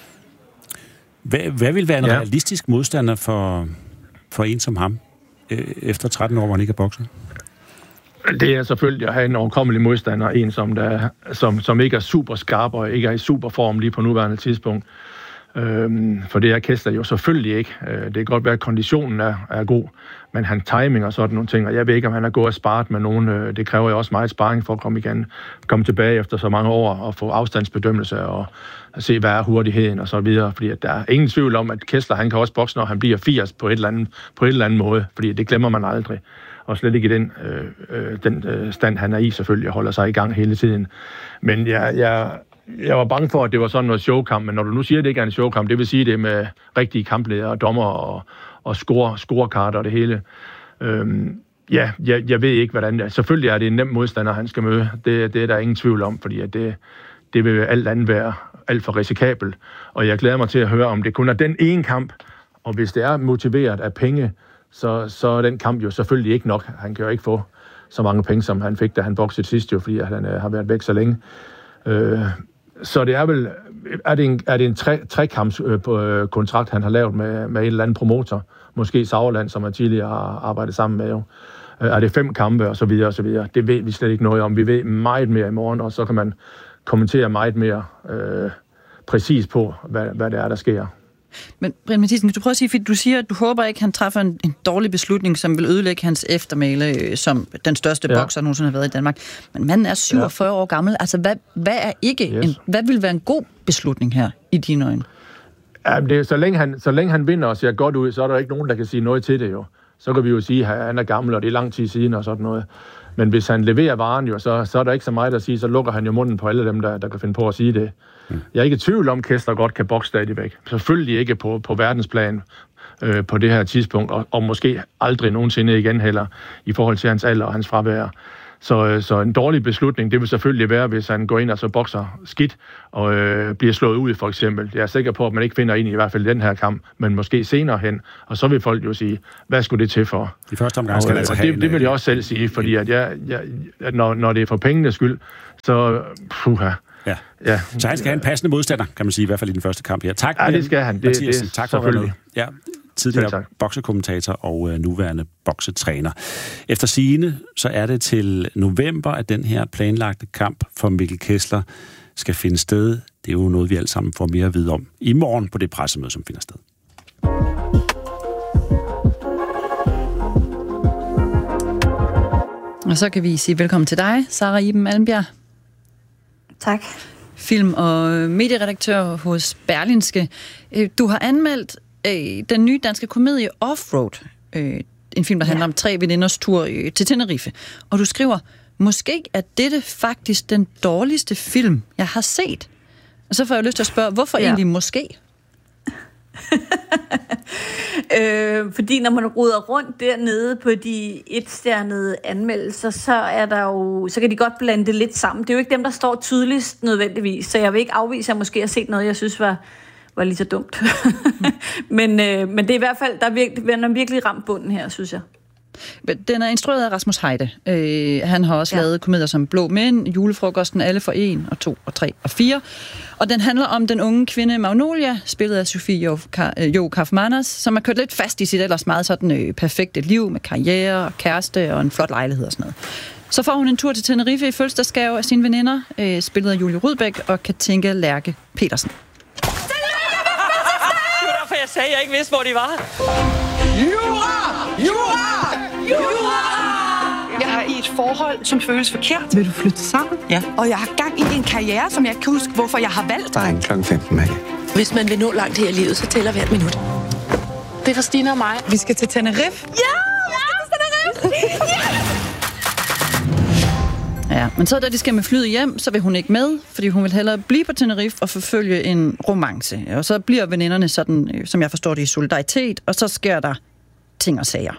Hvad, hvad vil være en ja. realistisk modstander for, for en som ham, øh, efter tretten år, hvor han ikke er bokser? Det er selvfølgelig at have en overkommelig modstander, en som, der, som, som ikke er super skarp og ikke er i super form lige på nuværende tidspunkt. Øhm, for det er Kessler jo selvfølgelig ikke. Øh, det kan godt være, at konditionen er, er god, men hans timing og sådan nogle ting, og jeg ved ikke, om han er gået og sparet med nogen. Øh, det kræver jo også meget sparring for at komme igen, komme tilbage efter så mange år og få afstandsbedømmelse og se, hvad er hurtigheden og så videre. Fordi at der er ingen tvivl om, at Kessler han kan også bokse, når han bliver firs på et eller andet, på et eller andet måde, fordi det glemmer man aldrig. Og slet ikke i den, øh, øh, den øh, stand, han er i, selvfølgelig, og holder sig i gang hele tiden. Men jeg, jeg, jeg var bange for, at det var sådan noget showkamp, men når du nu siger, at det ikke er en showkamp, det vil sige, det med rigtige kampledere, dommer og, og score, scorekarter og det hele. Øhm, ja, jeg, jeg ved ikke, hvordan det er. Selvfølgelig er det en nem modstander, han skal møde. Det, det er der ingen tvivl om, fordi at det, det vil alt andet være alt for risikabelt. Og jeg glæder mig til at høre, om det kun er den ene kamp, og hvis det er motiveret af penge, Så, så er den kamp jo selvfølgelig ikke nok. Han kan jo ikke få så mange penge, som han fik, da han boksede sidst, jo, fordi han øh, har været væk så længe. Øh, så det er vel... Er det en, er det en tre, trekamps-kontrakt, øh, han har lavet med, med en eller anden promotor? Måske Sauerland, som han tidligere har arbejdet sammen med. Jo. Øh, er det fem kampe, og så videre, og så videre? Det ved vi slet ikke noget om. Vi ved meget mere i morgen, og så kan man kommentere meget mere øh, præcis på, hvad, hvad det er, der sker. Men Brian Mathisen, kan du prøve at sige, fordi du siger, at du håber ikke, han træffer en, en dårlig beslutning, som vil ødelægge hans eftermæle, øh, som den største ja. bokser nogensinde har været i Danmark. Men manden er syvogfyrre ja. år gammel. Altså, hvad, hvad er ikke yes. en, hvad vil være en god beslutning her i dine øjne? Ja, det er, så, længe han, så længe han vinder og ser godt ud, så er der ikke nogen, der kan sige noget til det jo. Så kan vi jo sige, at han er gammel, og det er lang tid siden og sådan noget. Men hvis han leverer varen jo, så, så er der ikke så meget at sige, så lukker han jo munden på alle dem, der, der kan finde på at sige det. Mm. Jeg er ikke i tvivl om, at Kessler godt kan bokse stadigvæk. Selvfølgelig ikke på, på verdensplan øh, på det her tidspunkt, og, og måske aldrig nogensinde igen heller, i forhold til hans alder og hans fravær. Så, så en dårlig beslutning, det vil selvfølgelig være, hvis han går ind og så bokser skidt og øh, bliver slået ud, for eksempel. Jeg er sikker på, at man ikke finder ind i, i hvert fald i den her kamp, men måske senere hen. Og så vil folk jo sige, hvad skulle det til for? I første omgang skal og, altså og have det, det vil jeg også selv sige, fordi at jeg, jeg, når, når det er for pengenes skyld, så puha. Ja. Ja. Så han skal have en passende modstander, kan man sige, i hvert fald i den første kamp her. Tak, ja, det skal han. Det, Mathiasen. det, tak for at være med. Ja, tidligere boksekommentator og øh, nuværende boksetræner. Efter sigende, så er det til november, at den her planlagte kamp for Mikkel Kessler skal finde sted. Det er jo noget, vi alle sammen får mere at vide om i morgen på det pressemøde, som finder sted. Og så kan vi sige velkommen til dig, Sara Iben Almbjerg. Tak. Film- og medieredaktør hos Berlingske. Du har anmeldt øh, den nye danske komedie Offroad, øh, en film, der handler ja. om tre veninders tur øh, til Tenerife. Og du skriver, måske er dette faktisk den dårligste film, jeg har set. Og så får jeg lyst til at spørge, hvorfor ja. egentlig måske? øh, fordi når man ruder rundt dernede på de etstjernede anmeldelser, så er der jo, så kan de godt blande det lidt sammen. Det er jo ikke dem, der står tydeligst nødvendigvis, så jeg vil ikke afvise, at jeg måske har set noget, jeg synes var, var lige så dumt. men, øh, men det er i hvert fald, der er virkelig, der er virkelig ramt bunden her, synes jeg. Den er instrueret af Rasmus Heide. Øh, han har også ja. lavet komedier som Blå Mænd, Julefrokosten, Alle for en, og to, og tre, og fire. Og den handler om den unge kvinde Magnolia, spillet af Sofie Jo Kaufmanns, som er kørt lidt fast i sit ellers meget sådan øh, perfekte liv med karriere og kæreste og en flot lejlighed og sådan noget. Så får hun en tur til Tenerife i fødselsdagsgave af sine veninder, øh, spillet af Julie Rudbæk og Katinka Lærke Petersen. Det var derfor, jeg sagde, at jeg ikke vidste, hvor de var. Jura! Jura! Jeg er i et forhold, som føles forkert. Vil du flytte sammen? Ja. Og jeg har gang i en karriere, som jeg ikke kan huske, hvorfor jeg har valgt. Der er en klokken femten, Maggie. Hvis man vil nå langt her i livet, så tæller hvert minut. Det er for Stine og mig. Vi skal til Tenerife. Ja! Vi skal til Tenerife! Ja! Ja, men så da de skal med flyet hjem, så vil hun ikke med, fordi hun vil hellere blive på Tenerife og forfølge en romance. Og så bliver veninderne sådan, som jeg forstår det, i solidaritet, og så sker der ting og sager.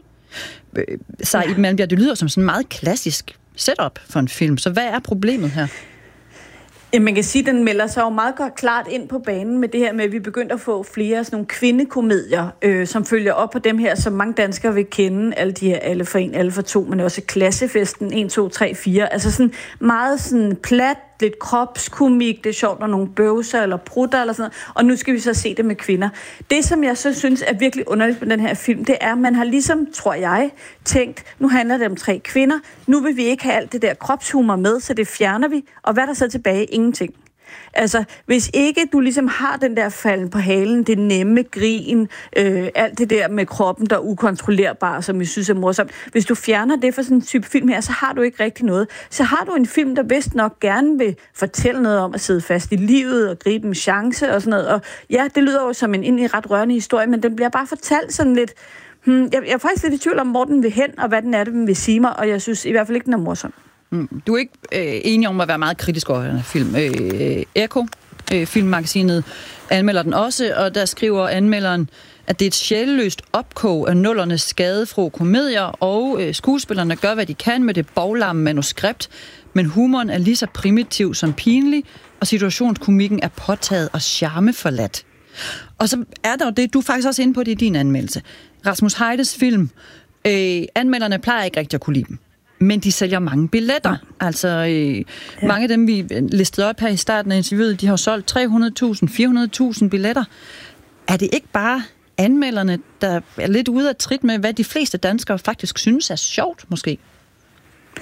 Så i Malmbjerg, det lyder som sådan en meget klassisk setup for en film. Så hvad er problemet her? Ja, man kan sige, at den melder sig jo meget godt klart ind på banen med det her med, at vi begyndte at få flere sådan nogle kvindekomedier, øh, som følger op på dem her, som mange danskere vil kende. Alle de her Alle for en, Alle for to, men også Klassefesten en, to, tre, fire. Altså sådan meget sådan plat, lidt kropskomik, det er sjovt, når nogle bøvser eller prutter eller sådan noget. Og nu skal vi så se det med kvinder. Det, som jeg så synes er virkelig underligt med den her film, det er, at man har ligesom, tror jeg, tænkt, nu handler det om tre kvinder, nu vil vi ikke have alt det der kropshumor med, så det fjerner vi. Og hvad er der så tilbage? Ingenting. Altså, hvis ikke du ligesom har den der falden på halen, det nemme grin, øh, alt det der med kroppen, der er ukontrollerbar, som vi synes er morsomt. Hvis du fjerner det for sådan en type film her, så har du ikke rigtig noget. Så har du en film, der vist nok gerne vil fortælle noget om at sidde fast i livet og gribe en chance og sådan noget. Og ja, det lyder jo som en egentlig ret rørende historie, men den bliver bare fortalt sådan lidt. Hmm, jeg, jeg er faktisk lidt i tvivl om, hvor den vil hen, og hvad den er, den vil sige mig, og jeg synes i hvert fald ikke, den er morsom. Mm. Du er ikke øh, enig om at være meget kritisk over den her film. Øh, Eko, øh, filmmagasinet, anmelder den også, og der skriver anmelderen, at det er et sjælløst opkog af nullernes skadefro komedier, og øh, skuespillerne gør, hvad de kan med det boglamme manuskript, men humoren er lige så primitiv som pinlig, og situationskomikken er påtaget og charmeforladt. Og så er der jo det, du er faktisk også inde på det i din anmeldelse. Rasmus Heides film, øh, anmelderne plejer ikke rigtig at kunne lide dem. Men de sælger mange billetter. Ja. Altså, øh, ja. mange af dem, vi listede op her i starten af interviewet, de har solgt tre hundrede tusind, fire hundrede tusind billetter. Er det ikke bare anmelderne, der er lidt ude af trit med, hvad de fleste danskere faktisk synes er sjovt, måske?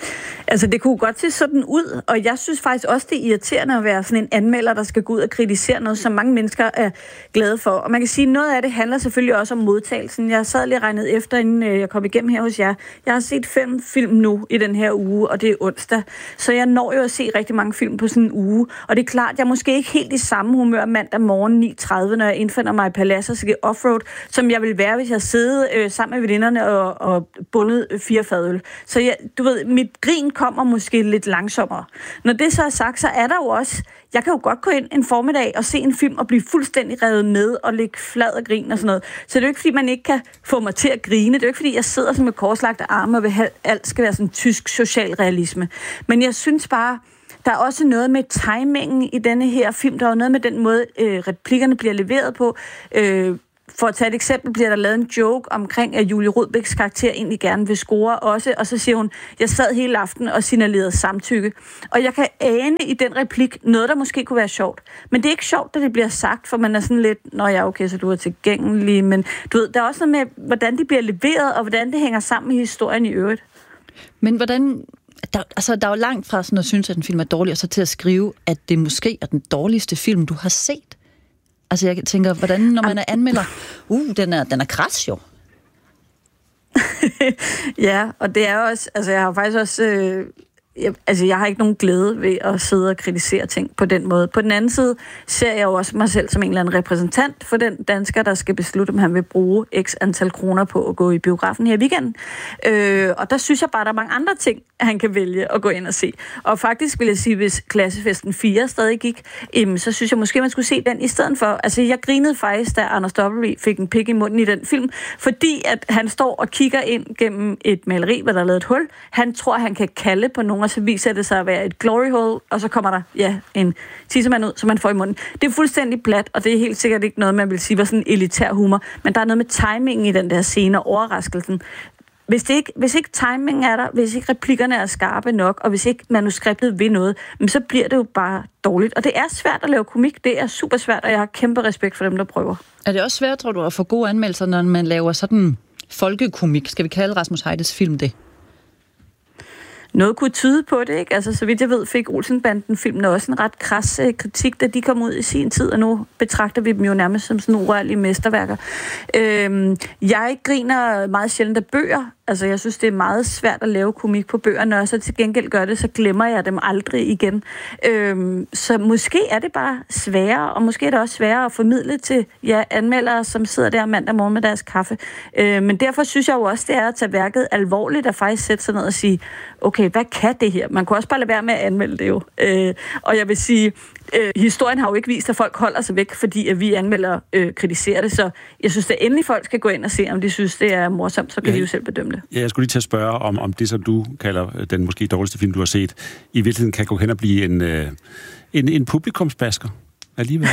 Altså, det kunne godt se sådan ud, og jeg synes faktisk også, det er irriterende at være sådan en anmelder, der skal gå ud og kritisere noget, som mange mennesker er glade for. Og man kan sige, at noget af det handler selvfølgelig også om modtagelsen. Jeg sad lige regnet efter, inden jeg kom igennem her hos jer. Jeg har set fem film nu i den her uge, og det er onsdag. Så jeg når jo at se rigtig mange film på sådan en uge. Og det er klart, jeg er måske ikke helt i samme humør mandag morgen ni tredive, når jeg indfinder mig i Paladset og skal offroad, som jeg ville være, hvis jeg sidder øh, sammen med veninderne og, og bundet fire fadøl. Så jeg, du ved, mit grin kommer måske lidt langsommere. Når det så er sagt, så er der jo også... Jeg kan jo godt gå ind en formiddag og se en film og blive fuldstændig revet med og ligge flad og grin og sådan noget. Så det er jo ikke, fordi man ikke kan få mig til at grine. Det er jo ikke, fordi jeg sidder som med korslagte arme og vil have, alt skal være sådan tysk socialrealisme. Men jeg synes bare... Der er også noget med timingen i denne her film. Der er jo noget med den måde, øh, replikkerne bliver leveret på. Øh, for at tage et eksempel, bliver der lavet en joke omkring, at Julie Rudbæks karakter egentlig gerne vil score også. Og så siger hun, jeg sad hele aften og signalerede samtykke. Og jeg kan ane i den replik noget, der måske kunne være sjovt. Men det er ikke sjovt, da det bliver sagt, for man er sådan lidt, nå ja, okay, så du er tilgængelig. Men du ved, der er også noget med, hvordan det bliver leveret, og hvordan det hænger sammen med historien i øvrigt. Men hvordan... Der, altså, der er jo langt fra sådan at synes, at en film er dårlig, og så til at skrive, at det måske er den dårligste film, du har set. Altså, jeg tænker, hvordan, når man er anmelder, uh, den er, den er kras jo. Ja, og det er også, altså, jeg har faktisk også, øh, jeg, altså, jeg har ikke nogen glæde ved at sidde og kritisere ting på den måde. På den anden side ser jeg jo også mig selv som en eller anden repræsentant for den dansker, der skal beslutte, om han vil bruge x antal kroner på at gå i biografen her i weekenden. Øh, og der synes jeg bare, der er mange andre ting, han kan vælge at gå ind og se. Og faktisk vil jeg sige, hvis Klassefesten fire stadig gik, øhm, så synes jeg måske, man skulle se den i stedet for. Altså, jeg grinede faktisk, da Anders Dobbeltry fik en pik i munden i den film, fordi at han står og kigger ind gennem et maleri, hvor der er lavet et hul. Han tror, han kan kalde på nogen, og så viser det sig at være et glory hole, og så kommer der, ja, en tissemand ud, som man får i munden. Det er fuldstændig plat, og det er helt sikkert ikke noget, man vil sige var sådan elitær humor, men der er noget med timingen i den der scene og overraskelsen. Hvis, det ikke, hvis ikke timingen er der, hvis ikke replikkerne er skarpe nok, og hvis ikke manuskriptet vil noget, så bliver det jo bare dårligt. Og det er svært at lave komik, det er super svært, og jeg har kæmpe respekt for dem, der prøver. Er det også svært, tror du, at få gode anmeldelser, når man laver sådan folkekomik? Skal vi kalde Rasmus Heides film det? Noget kunne tyde på det, ikke? Altså, så vidt jeg ved, fik Olsenbanden-filmen også en ret kras øh, kritik, da de kom ud i sin tid, og nu betragter vi dem jo nærmest som sådan urørlige mesterværker. Øhm, jeg griner meget sjældent af bøger. Altså, jeg synes, det er meget svært at lave komik på bøger. Når jeg så til gengæld gør det, så glemmer jeg dem aldrig igen. Øhm, så måske er det bare sværere, og måske er det også sværere at formidle til ja, anmeldere, som sidder der mandag morgen med deres kaffe. Øhm, men derfor synes jeg jo også, det er at tage værket alvorligt, og faktisk sætte sig ned og sige, okay, hvad kan det her? Man kunne også bare lade være med at anmelde det jo. Øh, og jeg vil sige, øh, historien har jo ikke vist, at folk holder sig væk, fordi at vi anmelder øh, kritiserer det, så jeg synes, at endelig folk skal gå ind og se, om de synes, det er morsomt, så kan ja, de jo selv bedømme det. Ja, jeg skulle lige til at spørge, om, om det, som du kalder den måske dårligste film, du har set, i virkeligheden kan gå hen og blive en, øh, en, en publikumsbasker alligevel.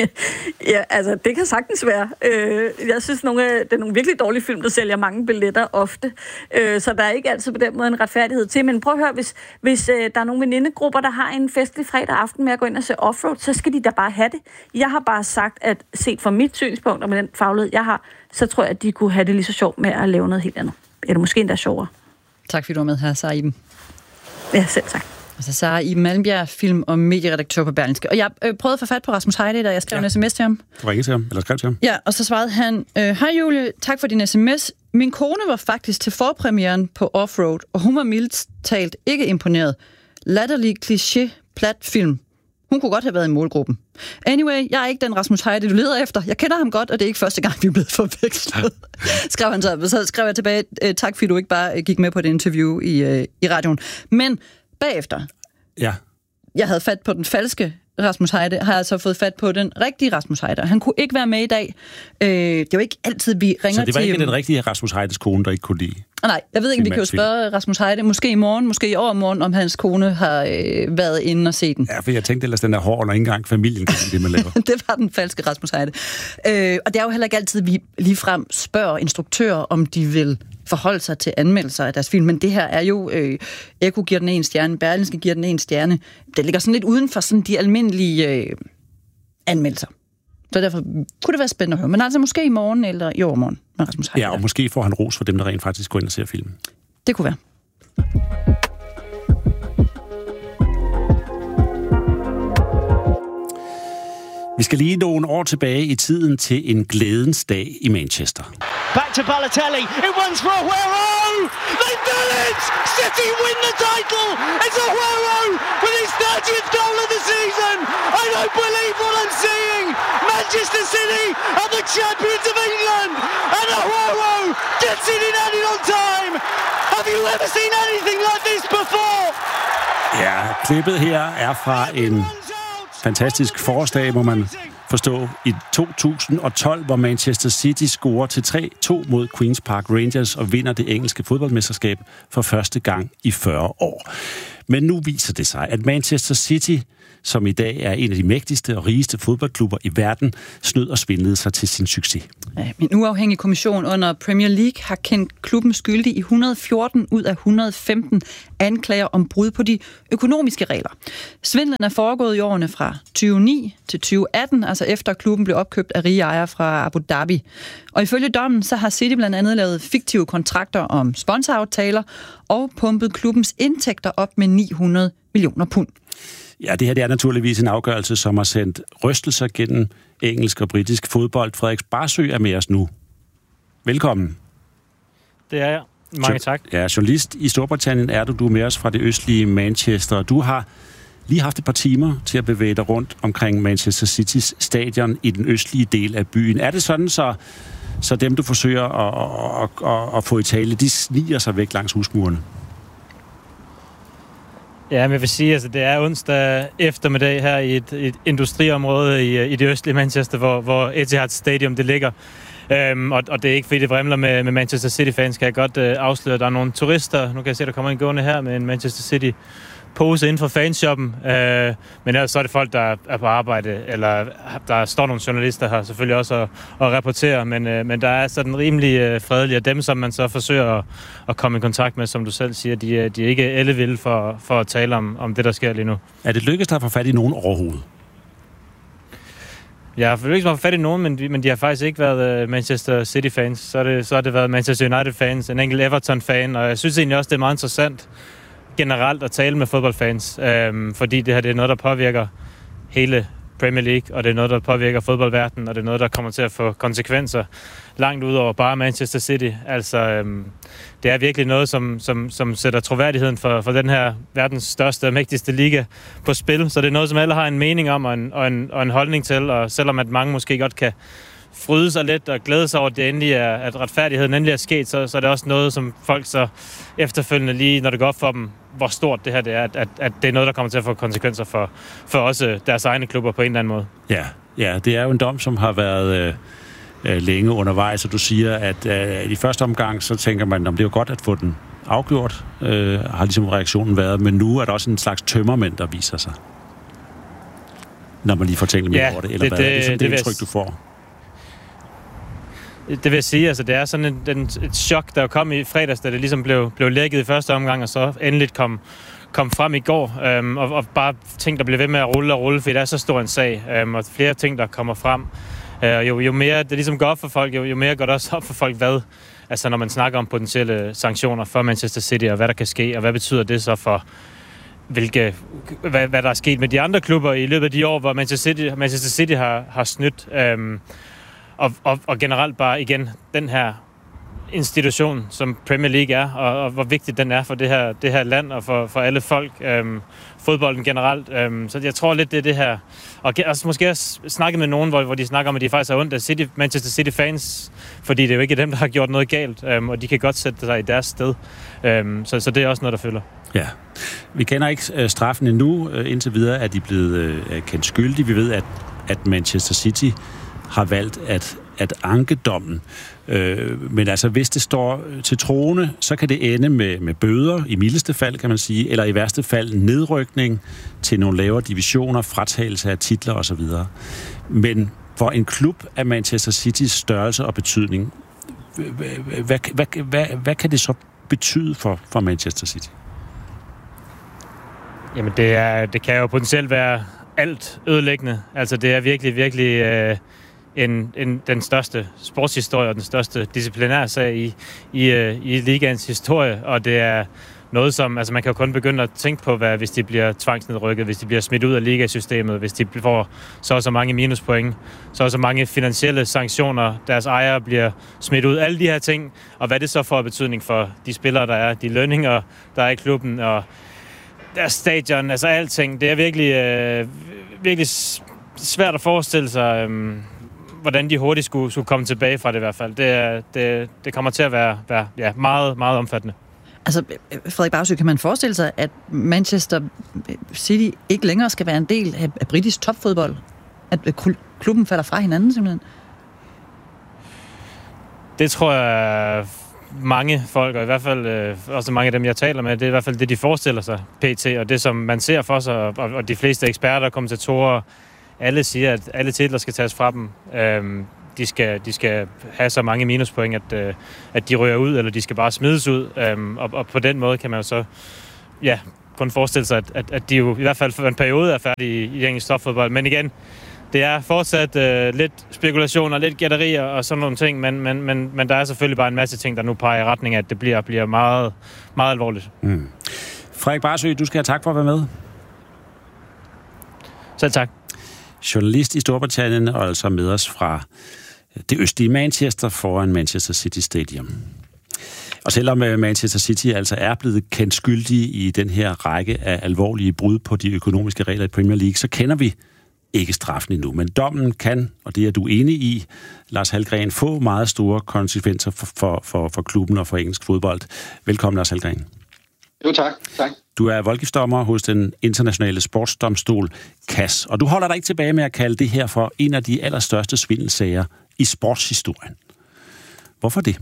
Ja, altså, det kan sagtens være. Øh, jeg synes, nogle af, det er nogle virkelig dårlige film, der sælger mange billetter ofte. Øh, så der er ikke altid på den måde en retfærdighed til. Men prøv at høre, hvis, hvis øh, der er nogle venindegrupper, der har en festlig fredag aften med at gå ind og se offroad, så skal de da bare have det. Jeg har bare sagt, at set fra mit synspunkt og med den faglighed, jeg har, så tror jeg, at de kunne have det lige så sjovt med at lave noget helt andet. Eller måske endda sjovere. Tak fordi du var med her, Sara Iben. Ja, selv tak. Og så Sara Iben Malmbjerg, film- og medieredaktør på Berlingske. Og jeg øh, prøvede at få fat på Rasmus Heide, da jeg skrev ja. en sms til ham. Du ringede til ham, eller skrev til ham? Ja, og så svarede han, hej Julie, tak for din sms. Min kone var faktisk til forpremieren på Offroad, og hun var mildt talt ikke imponeret. Latterlig kliché, plat film. Hun kunne godt have været i målgruppen. Anyway, jeg er ikke den Rasmus Heide, du leder efter. Jeg kender ham godt, og det er ikke første gang, vi er blevet forvekslet. skrev han så. Så skrev jeg tilbage, tak fordi du ikke bare gik med på det interview i, i radioen. Men bagefter, ja. jeg havde fat på den falske Rasmus Heide, har jeg så fået fat på den rigtige Rasmus Heide. Han kunne ikke være med i dag. Øh, det er jo ikke altid, vi ringer til... Så det var til, ikke den rigtige Rasmus Heides kone, der ikke kunne lide? Nej, jeg ved ikke, vi kan jo spørge Rasmus Heide, måske i morgen, måske i overmorgen, om hans kone har øh, været inde og set den. Ja, for jeg tænkte ellers, den er hård, når ikke engang familien kan det, man laver. Det var den falske Rasmus Heide. Øh, og det er jo heller ikke altid, vi ligefrem spørger instruktører, om de vil forholde sig til anmeldelser af deres film. Men det her er jo, øh, Eko giver den en stjerne, Berlingske giver den en stjerne. Det ligger sådan lidt uden for sådan de almindelige øh, anmeldelser. Så derfor kunne det være spændende at høre. Men altså måske i morgen eller i overmorgen med Rasmus Heide. Ja, og måske får han ros for dem, der rent faktisk går ind og ser filmen. Det kunne være. Vi skal lige nogle år tilbage i tiden til en glædens dag i Manchester. Back to Balotelli. It runs for Aguero. They've done it! City win the title. It's Aguero with his thirtieth goal of the season. I don't believe what I'm seeing. Manchester City are the champions of England, and Aguero gets it in added on time. Have you ever seen anything like this before? Ja, klippet her er fra en fantastisk forårsdag, må man forstå, i to tusind og tolv, hvor Manchester City scorer til tre to mod Queen's Park Rangers og vinder det engelske fodboldmesterskab for første gang i fyrre år. Men nu viser det sig, at Manchester City, som i dag er en af de mægtigste og rigeste fodboldklubber i verden, snød og svindlede sig til sin succes. Ja, en uafhængig kommission under Premier League har kendt klubben skyldig i et hundrede og fjorten ud af et hundrede og femten anklager om brud på de økonomiske regler. Svindlen er foregået i årene fra tyve ni til tyve atten, altså efter klubben blev opkøbt af rige ejere fra Abu Dhabi. Og ifølge dommen, så har City blandt andet lavet fiktive kontrakter om sponsoraftaler og pumpet klubbens indtægter op med ni hundrede millioner pund. Ja, det her det er naturligvis en afgørelse, som har sendt rystelser gennem engelsk og britisk fodbold. Frederik Barsø er med os nu. Velkommen. Det er jeg. Mange tak. Ja, journalist i Storbritannien er du. Du er med os fra det østlige Manchester. Du har lige haft et par timer til at bevæge dig rundt omkring Manchester Citys stadion i den østlige del af byen. Er det sådan, så, så dem, du forsøger at, at, at, at få i tale, de sniger sig væk langs husmurene? Ja, men jeg vil sige, altså det er onsdag eftermiddag her i et, et industriområde i, i det østlige Manchester, hvor, hvor Etihad Stadium det ligger. Øhm, og, og det er ikke fordi det vrimler med, med Manchester City-fans, kan jeg godt øh, afsløre. Der er nogle turister, nu kan jeg se, der kommer en gående her med en Manchester City pose inden for fanshoppen. Øh, men ellers så er det folk, der er på arbejde, eller der står nogle journalister her selvfølgelig også at, at rapportere, men, øh, men der er sådan rimelig øh, fredelige, og dem, som man så forsøger at, at komme i kontakt med, som du selv siger, de, de er ikke ellevilde for, for at tale om, om det, der sker lige nu. Er det lykkedes dig at få fat i nogen overhovedet? Jeg har ikke fået fat i nogen, men de, men de har faktisk ikke været Manchester City-fans. Så har det, så har det været Manchester United-fans, en enkelt Everton-fan, og jeg synes egentlig også, det er meget interessant generelt at tale med fodboldfans, øhm, fordi det her det er noget, der påvirker hele Premier League, og det er noget, der påvirker fodboldverdenen, og det er noget, der kommer til at få konsekvenser langt ud over bare Manchester City. Altså, øhm, det er virkelig noget, som, som, som sætter troværdigheden for, for den her verdens største og mægtigste liga på spil. Så det er noget, som alle har en mening om og en, og en, og en holdning til, og selvom at mange måske godt kan fryde sig lidt og glæde sig over, at, det endelig er, at retfærdigheden endelig er sket, så, så er det også noget, som folk så efterfølgende lige, når det går op for dem, hvor stort det her det er, at, at, at det er noget, der kommer til at få konsekvenser for, for også deres egne klubber på en eller anden måde. Ja, ja, det er jo en dom, som har været øh, længe undervejs, og du siger, at øh, i første omgang, så tænker man, om det er jo godt at få den afgjort, øh, har ligesom reaktionen været, men nu er der også en slags tømmermænd, der viser sig, når man lige får tænkt mere ja, over det, eller det, hvad det, er det, det, det det indtryk, du får? Det vil jeg sige, altså det er sådan en, en, et chok, der kom i fredags, da det ligesom blev, blev lækket i første omgang, og så endelig kom, kom frem i går, øhm, og, og bare ting, der bliver ved med at rulle og rulle, fordi det er så stor en sag, øhm, og flere ting, der kommer frem. Øh, jo, jo mere det ligesom går op for folk, jo, jo mere går det også op for folk, hvad, altså når man snakker om potentielle sanktioner for Manchester City, og hvad der kan ske, og hvad betyder det så for hvilke, hvad, hvad der er sket med de andre klubber i løbet af de år, hvor Manchester City, Manchester City har, har snydt. Øhm, Og, og, og generelt bare igen den her institution, som Premier League er, og, og hvor vigtigt den er for det her, det her land og for, for alle folk, øhm, fodbolden generelt. Øhm, så jeg tror lidt, det er det her. Og altså, måske også snakket med nogen, hvor, hvor de snakker om, at de faktisk er ondt af City, Manchester City-fans, fordi det er jo ikke dem, der har gjort noget galt, øhm, og de kan godt sætte sig i deres sted. Øhm, så, så det er også noget, der følger. Ja. Vi kender ikke øh, straffen endnu. Øh, indtil videre er de blevet øh, kendt skyldige. Vi ved, at, at Manchester City har valgt at, at anke dommen. Øh, men altså, hvis det står til troende, så kan det ende med, med bøder, i mildeste fald, kan man sige, eller i værste fald nedrykning til nogle lavere divisioner, fratagelse af titler osv. Men for en klub af Manchester Citys størrelse og betydning, hvad, hvad, hvad, hvad, hvad kan det så betyde for, for Manchester City? Jamen, det, er, det kan jo potentielt være alt ødelæggende. Altså, det er virkelig, virkelig øh, en, en, den største sportshistorie og den største disciplinære sag i, i, øh, i ligaens historie, og det er noget som, altså man kan jo kun begynde at tænke på, hvad hvis de bliver tvangsnedrykket, hvis de bliver smidt ud af ligasystemet, hvis de får så og så mange minuspoint, så og så mange finansielle sanktioner, deres ejere bliver smidt ud, alle de her ting, og hvad det så får betydning for de spillere, der er, de lønninger, der er i klubben, og deres stadion, altså alting. Det er virkelig, øh, virkelig svært at forestille sig, øh, hvordan de hurtigt skulle, skulle komme tilbage fra det i hvert fald. Det, det, det kommer til at være, være ja, meget, meget omfattende. Altså, Frederik Bagsø, kan man forestille sig, at Manchester City ikke længere skal være en del af, af britisk topfodbold? At klubben falder fra hinanden simpelthen? Det tror jeg mange folk, og i hvert fald øh, også mange af dem, jeg taler med, det er i hvert fald det, de forestiller sig, P T, og det, som man ser for sig, og, og de fleste eksperter, kommentatorer, alle siger, at alle titler skal tages fra dem. Øhm, de, skal, de skal have så mange minuspoint, at, øh, at de rører ud, eller de skal bare smides ud. Øhm, og, og på den måde kan man jo så ja, kun forestille sig, at, at, at de jo i hvert fald for en periode er færdige i, i engelsk topfodbold. Men igen, det er fortsat øh, lidt spekulationer, lidt gætterier og sådan nogle ting, men, men, men, men der er selvfølgelig bare en masse ting, der nu peger i retning af, at det bliver, bliver meget, meget alvorligt. Mm. Frederik Bagsø, du skal have tak for at være med. Selv tak. Journalist i Storbritannien, og altså med os fra det østlige Manchester foran Manchester City Stadium. Og selvom Manchester City altså er blevet kendt skyldige i den her række af alvorlige brud på de økonomiske regler i Premier League, så kender vi ikke straffen endnu. Men dommen kan, og det er du enig i, Lars Hallgren, få meget store konsekvenser for, for, for, for klubben og for engelsk fodbold. Velkommen, Lars Hallgren. Jo, tak. tak. Du er voldgiftsdommer hos den internationale sportsdomstol C A S, og du holder dig ikke tilbage med at kalde det her for en af de allerstørste svindelsager i sportshistorien. Hvorfor det?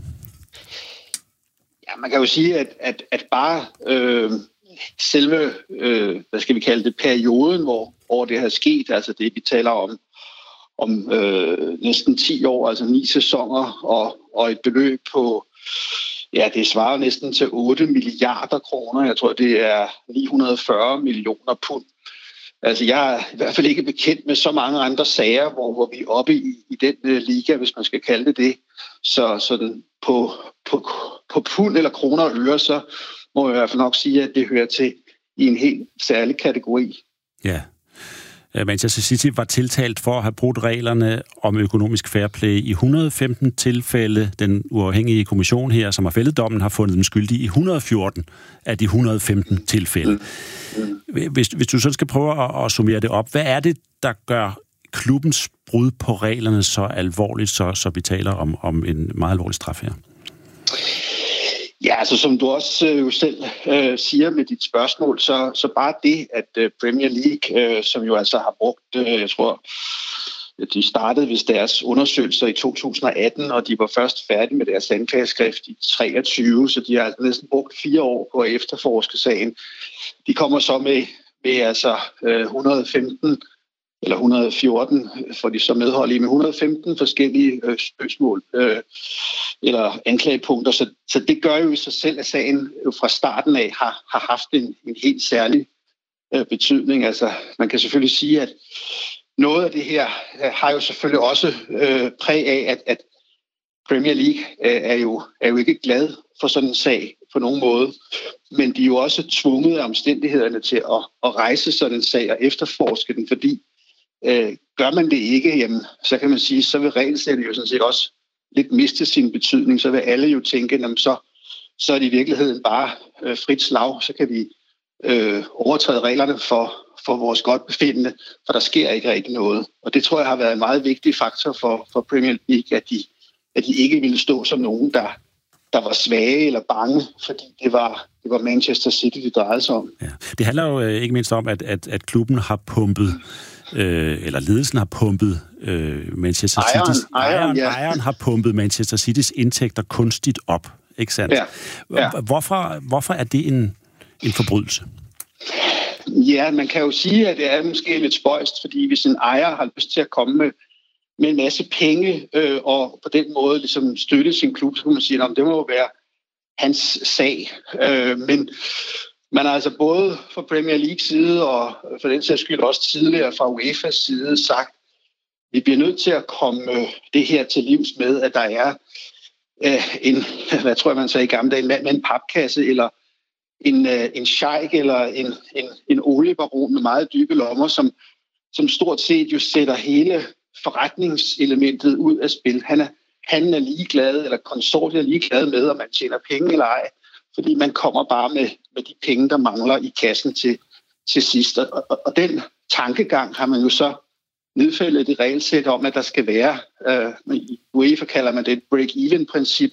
Ja, man kan jo sige, at, at, at bare øh, selve, øh, hvad skal vi kalde det, perioden, hvor, hvor det har sket, altså det, vi taler om, om øh, næsten ti år, altså ni sæsoner, og, og et beløb på, ja, det svarer næsten til otte milliarder kroner. Jeg tror, det er ni hundrede og fyrre millioner pund. Altså, jeg er i hvert fald ikke bekendt med så mange andre sager, hvor, hvor vi er oppe i, i den uh, liga, hvis man skal kalde det det. Så sådan på, på, på pund eller kroner og øre, så må jeg i hvert fald nok sige, at det hører til i en helt særlig kategori. Ja. Manchester City var tiltalt for at have brudt reglerne om økonomisk fair play i et hundrede og femten tilfælde. Den uafhængige kommission her, som har fældet dommen, har fundet dem skyldige i et hundrede og fjorten af de et hundrede og femten tilfælde. Mm. Hvis, hvis du så skal prøve at, at summere det op, hvad er det, der gør klubbens brud på reglerne så alvorligt, så, så vi taler om, om en meget alvorlig straf her? Ja, altså som du også øh, jo selv øh, siger med dit spørgsmål, så, så bare det, at øh, Premier League, øh, som jo altså har brugt, øh, jeg tror, de startede vist deres undersøgelser i to tusind og atten, og de var først færdige med deres anklageskrift i treogtyve, så de har altså næsten brugt fire år på at efterforske sagen. De kommer så med, med altså øh, et hundrede og femten eller et hundrede og fjorten, får de så medhold i, med et hundrede og femten forskellige øh, spørgsmål øh, eller anklagepunkter. Så, så det gør jo i sig selv, at sagen jo fra starten af har, har haft en, en helt særlig øh, betydning. Altså, man kan selvfølgelig sige, at noget af det her øh, har jo selvfølgelig også øh, præg af, at, at Premier League øh, er, jo, er jo ikke glad for sådan en sag på nogen måde, men de er jo også tvunget af omstændighederne til at, at rejse sådan en sag og efterforske den, fordi Øh, gør man det ikke, jamen, så kan man sige, så vil regelsættet jo sådan set også lidt miste sin betydning. Så vil alle jo tænke, jamen, så, så er det i virkeligheden bare øh, frit slag. Så kan vi øh, overtræde reglerne for, for vores godt befindende, for der sker ikke rigtig noget. Og det tror jeg har været en meget vigtig faktor for, for Premier League, at de, at de ikke ville stå som nogen, der, der var svage eller bange, fordi det var, det var Manchester City, det drejede sig om. Ja. Det handler jo ikke mindst om, at, at, at klubben har pumpet Øh, eller ledelsen har pumpet øh, Manchester ejeren, City's... Ejeren, ejeren, ja. ejeren har pumpet Manchester City's indtægter kunstigt op, ikke sandt? Ja, ja. Hvorfor, hvorfor er det en, en forbrydelse? Ja, man kan jo sige, at det er måske lidt spøjst, fordi hvis en ejer har lyst til at komme med, med en masse penge øh, og på den måde ligesom støtte sin klub, så kan man sige, at det må jo være hans sag. Øh, men man har altså både fra Premier League side og for den sags skyld også tidligere fra UEFA's side sagt, at vi bliver nødt til at komme det her til livs med, at der er øh, en, hvad tror jeg man sagde i gamle dage, med en papkasse eller en, en sheik eller en, en, en oliebaron med meget dybe lommer, som, som stort set jo sætter hele forretningselementet ud af spil. Han er, han er ligeglad, eller konsortiet er ligeglad med, om man tjener penge eller ej, fordi man kommer bare med, med de penge, der mangler i kassen til, til sidst. Og, og, og den tankegang har man jo så nedfældet det regelsæt om, at der skal være, øh, i UEFA kalder man det et break-even-princip,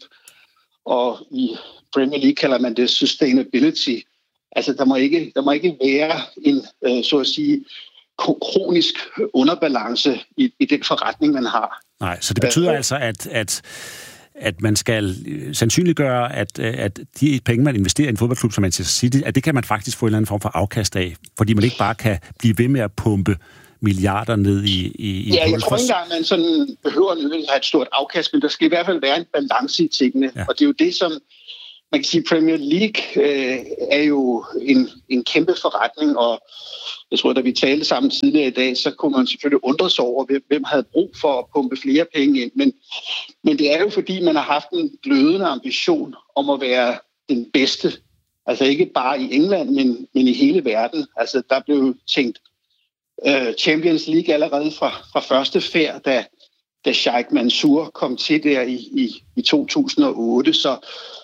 og i Premier League kalder man det sustainability. Altså, der må ikke, der må ikke være en, øh, så at sige, kronisk underbalance i, i den forretning, man har. Nej, så det betyder øh, altså, at, at, at man skal sandsynliggøre, at, at de penge, man investerer i en fodboldklub som Manchester City, at det kan man faktisk få en eller anden form for afkast af, fordi man ikke bare kan blive ved med at pumpe milliarder ned i... i, i ja, jeg tror ikke engang, man sådan behøver nødvendigvis at have et stort afkast, men der skal i hvert fald være en balance i tingene. Ja. Og det er jo det, som man kan sige, Premier League øh, er jo en, en kæmpe forretning, og jeg tror, da vi talte sammen tidligere i dag, så kunne man selvfølgelig undre sig over, hvem havde brug for at pumpe flere penge ind. Men, men det er jo fordi, man har haft en glødende ambition om at være den bedste. Altså ikke bare i England, men, men i hele verden. Altså der blev tænkt uh, Champions League allerede fra, fra første færd, da, da Sheikh Mansour kom til der i, i, i to tusind og otte. Så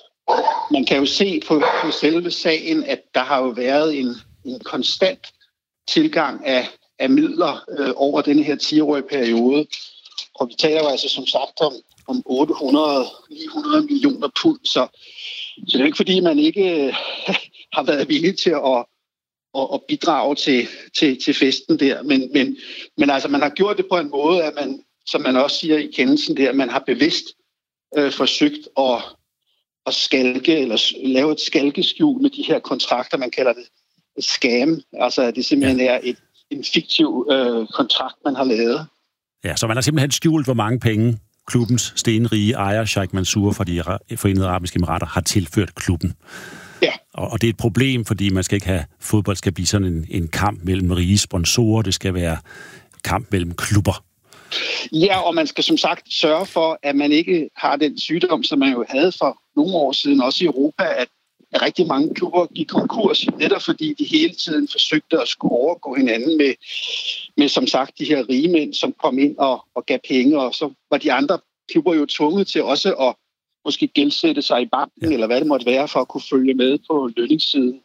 man kan jo se på, på selve sagen, at der har jo været en, en konstant tilgang af, af midler øh, over denne her ti-årige periode. Og vi taler jo altså som sagt om, om otte hundrede til ni hundrede millioner pund. Så, så det er ikke fordi, man ikke øh, har været villig til at, at, at bidrage til, til, til festen der. Men, men, men altså, man har gjort det på en måde, at man, som man også siger i kendelsen der, man har bevidst øh, forsøgt at, at skalke, eller lave et skalkeskjul med de her kontrakter, man kalder det scam, altså at det simpelthen er et, en fiktiv øh, kontrakt, man har lavet. Ja, så man har simpelthen skjult, hvor mange penge klubbens stenrige ejer, Sheikh Mansour fra de Forenede Arabiske Emirater, har tilført klubben. Ja. Og, og det er et problem, fordi man skal ikke have, fodbold skal blive sådan en, en kamp mellem rige sponsorer, det skal være kamp mellem klubber. Ja, og man skal som sagt sørge for, at man ikke har den sygdom, som man jo havde for nogle år siden, også i Europa, at at rigtig mange klubber gik konkurs, netop fordi de hele tiden forsøgte at skulle overgå hinanden med, med som sagt, de her rige mænd, som kom ind og, og gav penge, og så var de andre klubber jo tvunget til også at måske gældsætte sig i banken, ja. Eller hvad det måtte være, for at kunne følge med på lønningssiden.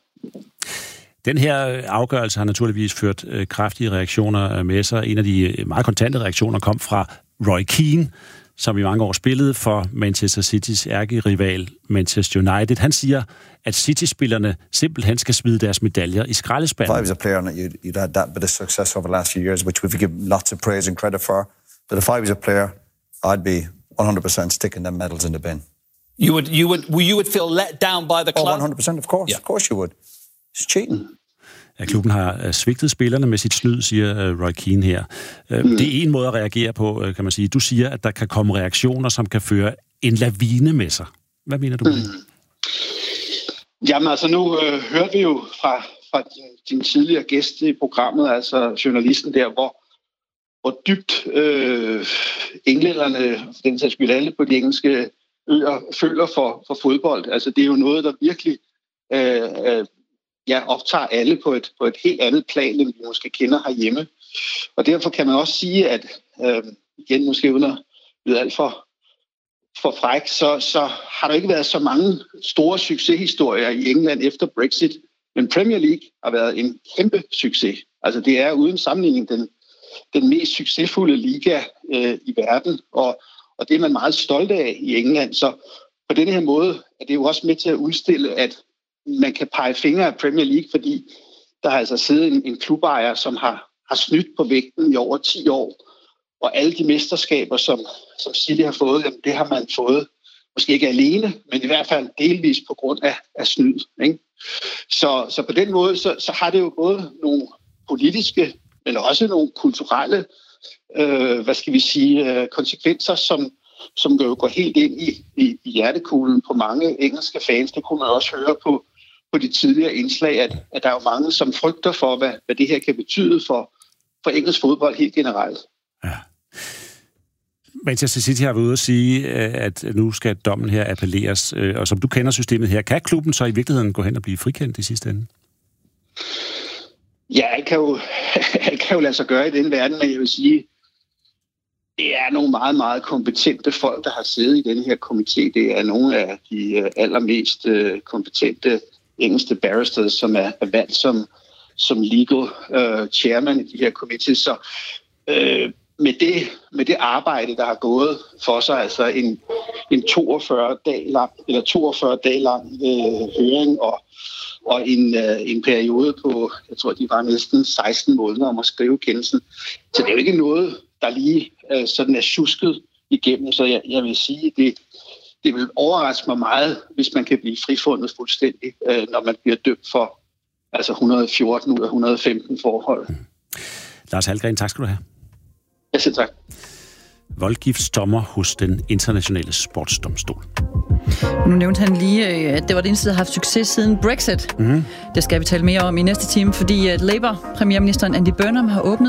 Den her afgørelse har naturligvis ført øh, kraftige reaktioner med sig. En af de meget kontante reaktioner kom fra Roy Keane, som i mange år spillede for Manchester Citys ærkerival Manchester United. Han siger, at City-spillerne simpelthen skal smide deres medaljer i skraldespanden. If I was a player and you'd, you'd had that bit of success over the last few years, which we've given lots of praise and credit for, but if I was a player, I'd be one hundred percent sticking them medals in the bin. You would, you would, you would feel let down by the club? Oh, one hundred percent, of course. Yeah. Of course you would. It's cheating. Ja, klubben har svigtet spillerne med sit snyd, siger uh, Roy Keane her. Uh, mm. Det er en måde at reagere på, uh, kan man sige. Du siger, at der kan komme reaktioner, som kan føre en lavine med sig. Hvad mener du med det? Mm. Jamen altså, nu øh, hørte vi jo fra, fra din, din tidligere gæst i programmet, altså journalisten der, hvor, hvor dybt øh, englænderne, den sags skyld alle på de engelske øer, føler for, for fodbold. Altså, det er jo noget, der virkelig øh, øh, ja, optager alle på et, på et helt andet plan, end vi måske kender herhjemme. Og derfor kan man også sige, at øh, igen måske uden at lyde alt for, for fræk, så, så har der ikke været så mange store succeshistorier i England efter Brexit, men Premier League har været en kæmpe succes. Altså det er uden sammenligning den, den mest succesfulde liga øh, i verden, og, og det er man meget stolt af i England. Så på denne her måde er det jo også med til at udstille, at man kan pege fingre af Premier League, fordi der har altså siddet en, en klubejer, som har, har snydt på vægten i over ti år. Og alle de mesterskaber, som, som City har fået, jamen, det har man fået, måske ikke alene, men i hvert fald delvis på grund af, af snyd. Ikke? Så, så på den måde, så, så har det jo både nogle politiske, men også nogle kulturelle, øh, hvad skal vi sige, øh, konsekvenser, som, som jo går helt ind i, i, i hjertekuglen på mange engelske fans. Det kunne man også høre på, på de tidligere indslag, at, at der er jo mange, som frygter for, hvad, hvad det her kan betyde for, for engelsk fodbold helt generelt. Ja. Manchester City har været ude at sige, at nu skal dommen her appelleres, og som du kender systemet her, kan klubben så i virkeligheden gå hen og blive frikendt i sidste ende? Ja, jeg kan jo, jeg kan jo lade sig gøre i den verden, men jeg vil sige, det er nogle meget, meget kompetente folk, der har siddet i den her komité. Det er nogle af de allermest kompetente engelske barristers, som er valgt som, som legal uh, chairman i de her committees. Så uh, med, det, med det arbejde, der har gået for sig, altså en, en toogfyrre dag lang, eller toogfyrre dag lang uh, høring og og en, øh, en periode på, jeg tror, de var næsten seksten måneder om at skrive kendelsen. Så det er jo ikke noget, der lige øh, sådan er tjusket igennem. Så jeg, jeg vil sige, det, det vil overraske mig meget, hvis man kan blive frifundet fuldstændig, øh, når man bliver dømt for altså et hundrede og fjorten ud af et hundrede og femten forhold. Mm. Lars Hallgren, tak skal du have. Ja, selv tak. Voldgiftsdommer hos den internationale sportsdomstol. Nu nævnte han lige, at det var det eneste, der har haft succes siden Brexit. Mm-hmm. Det skal vi tale mere om i næste time, fordi Labour-premierministeren Andy Burnham har åbnet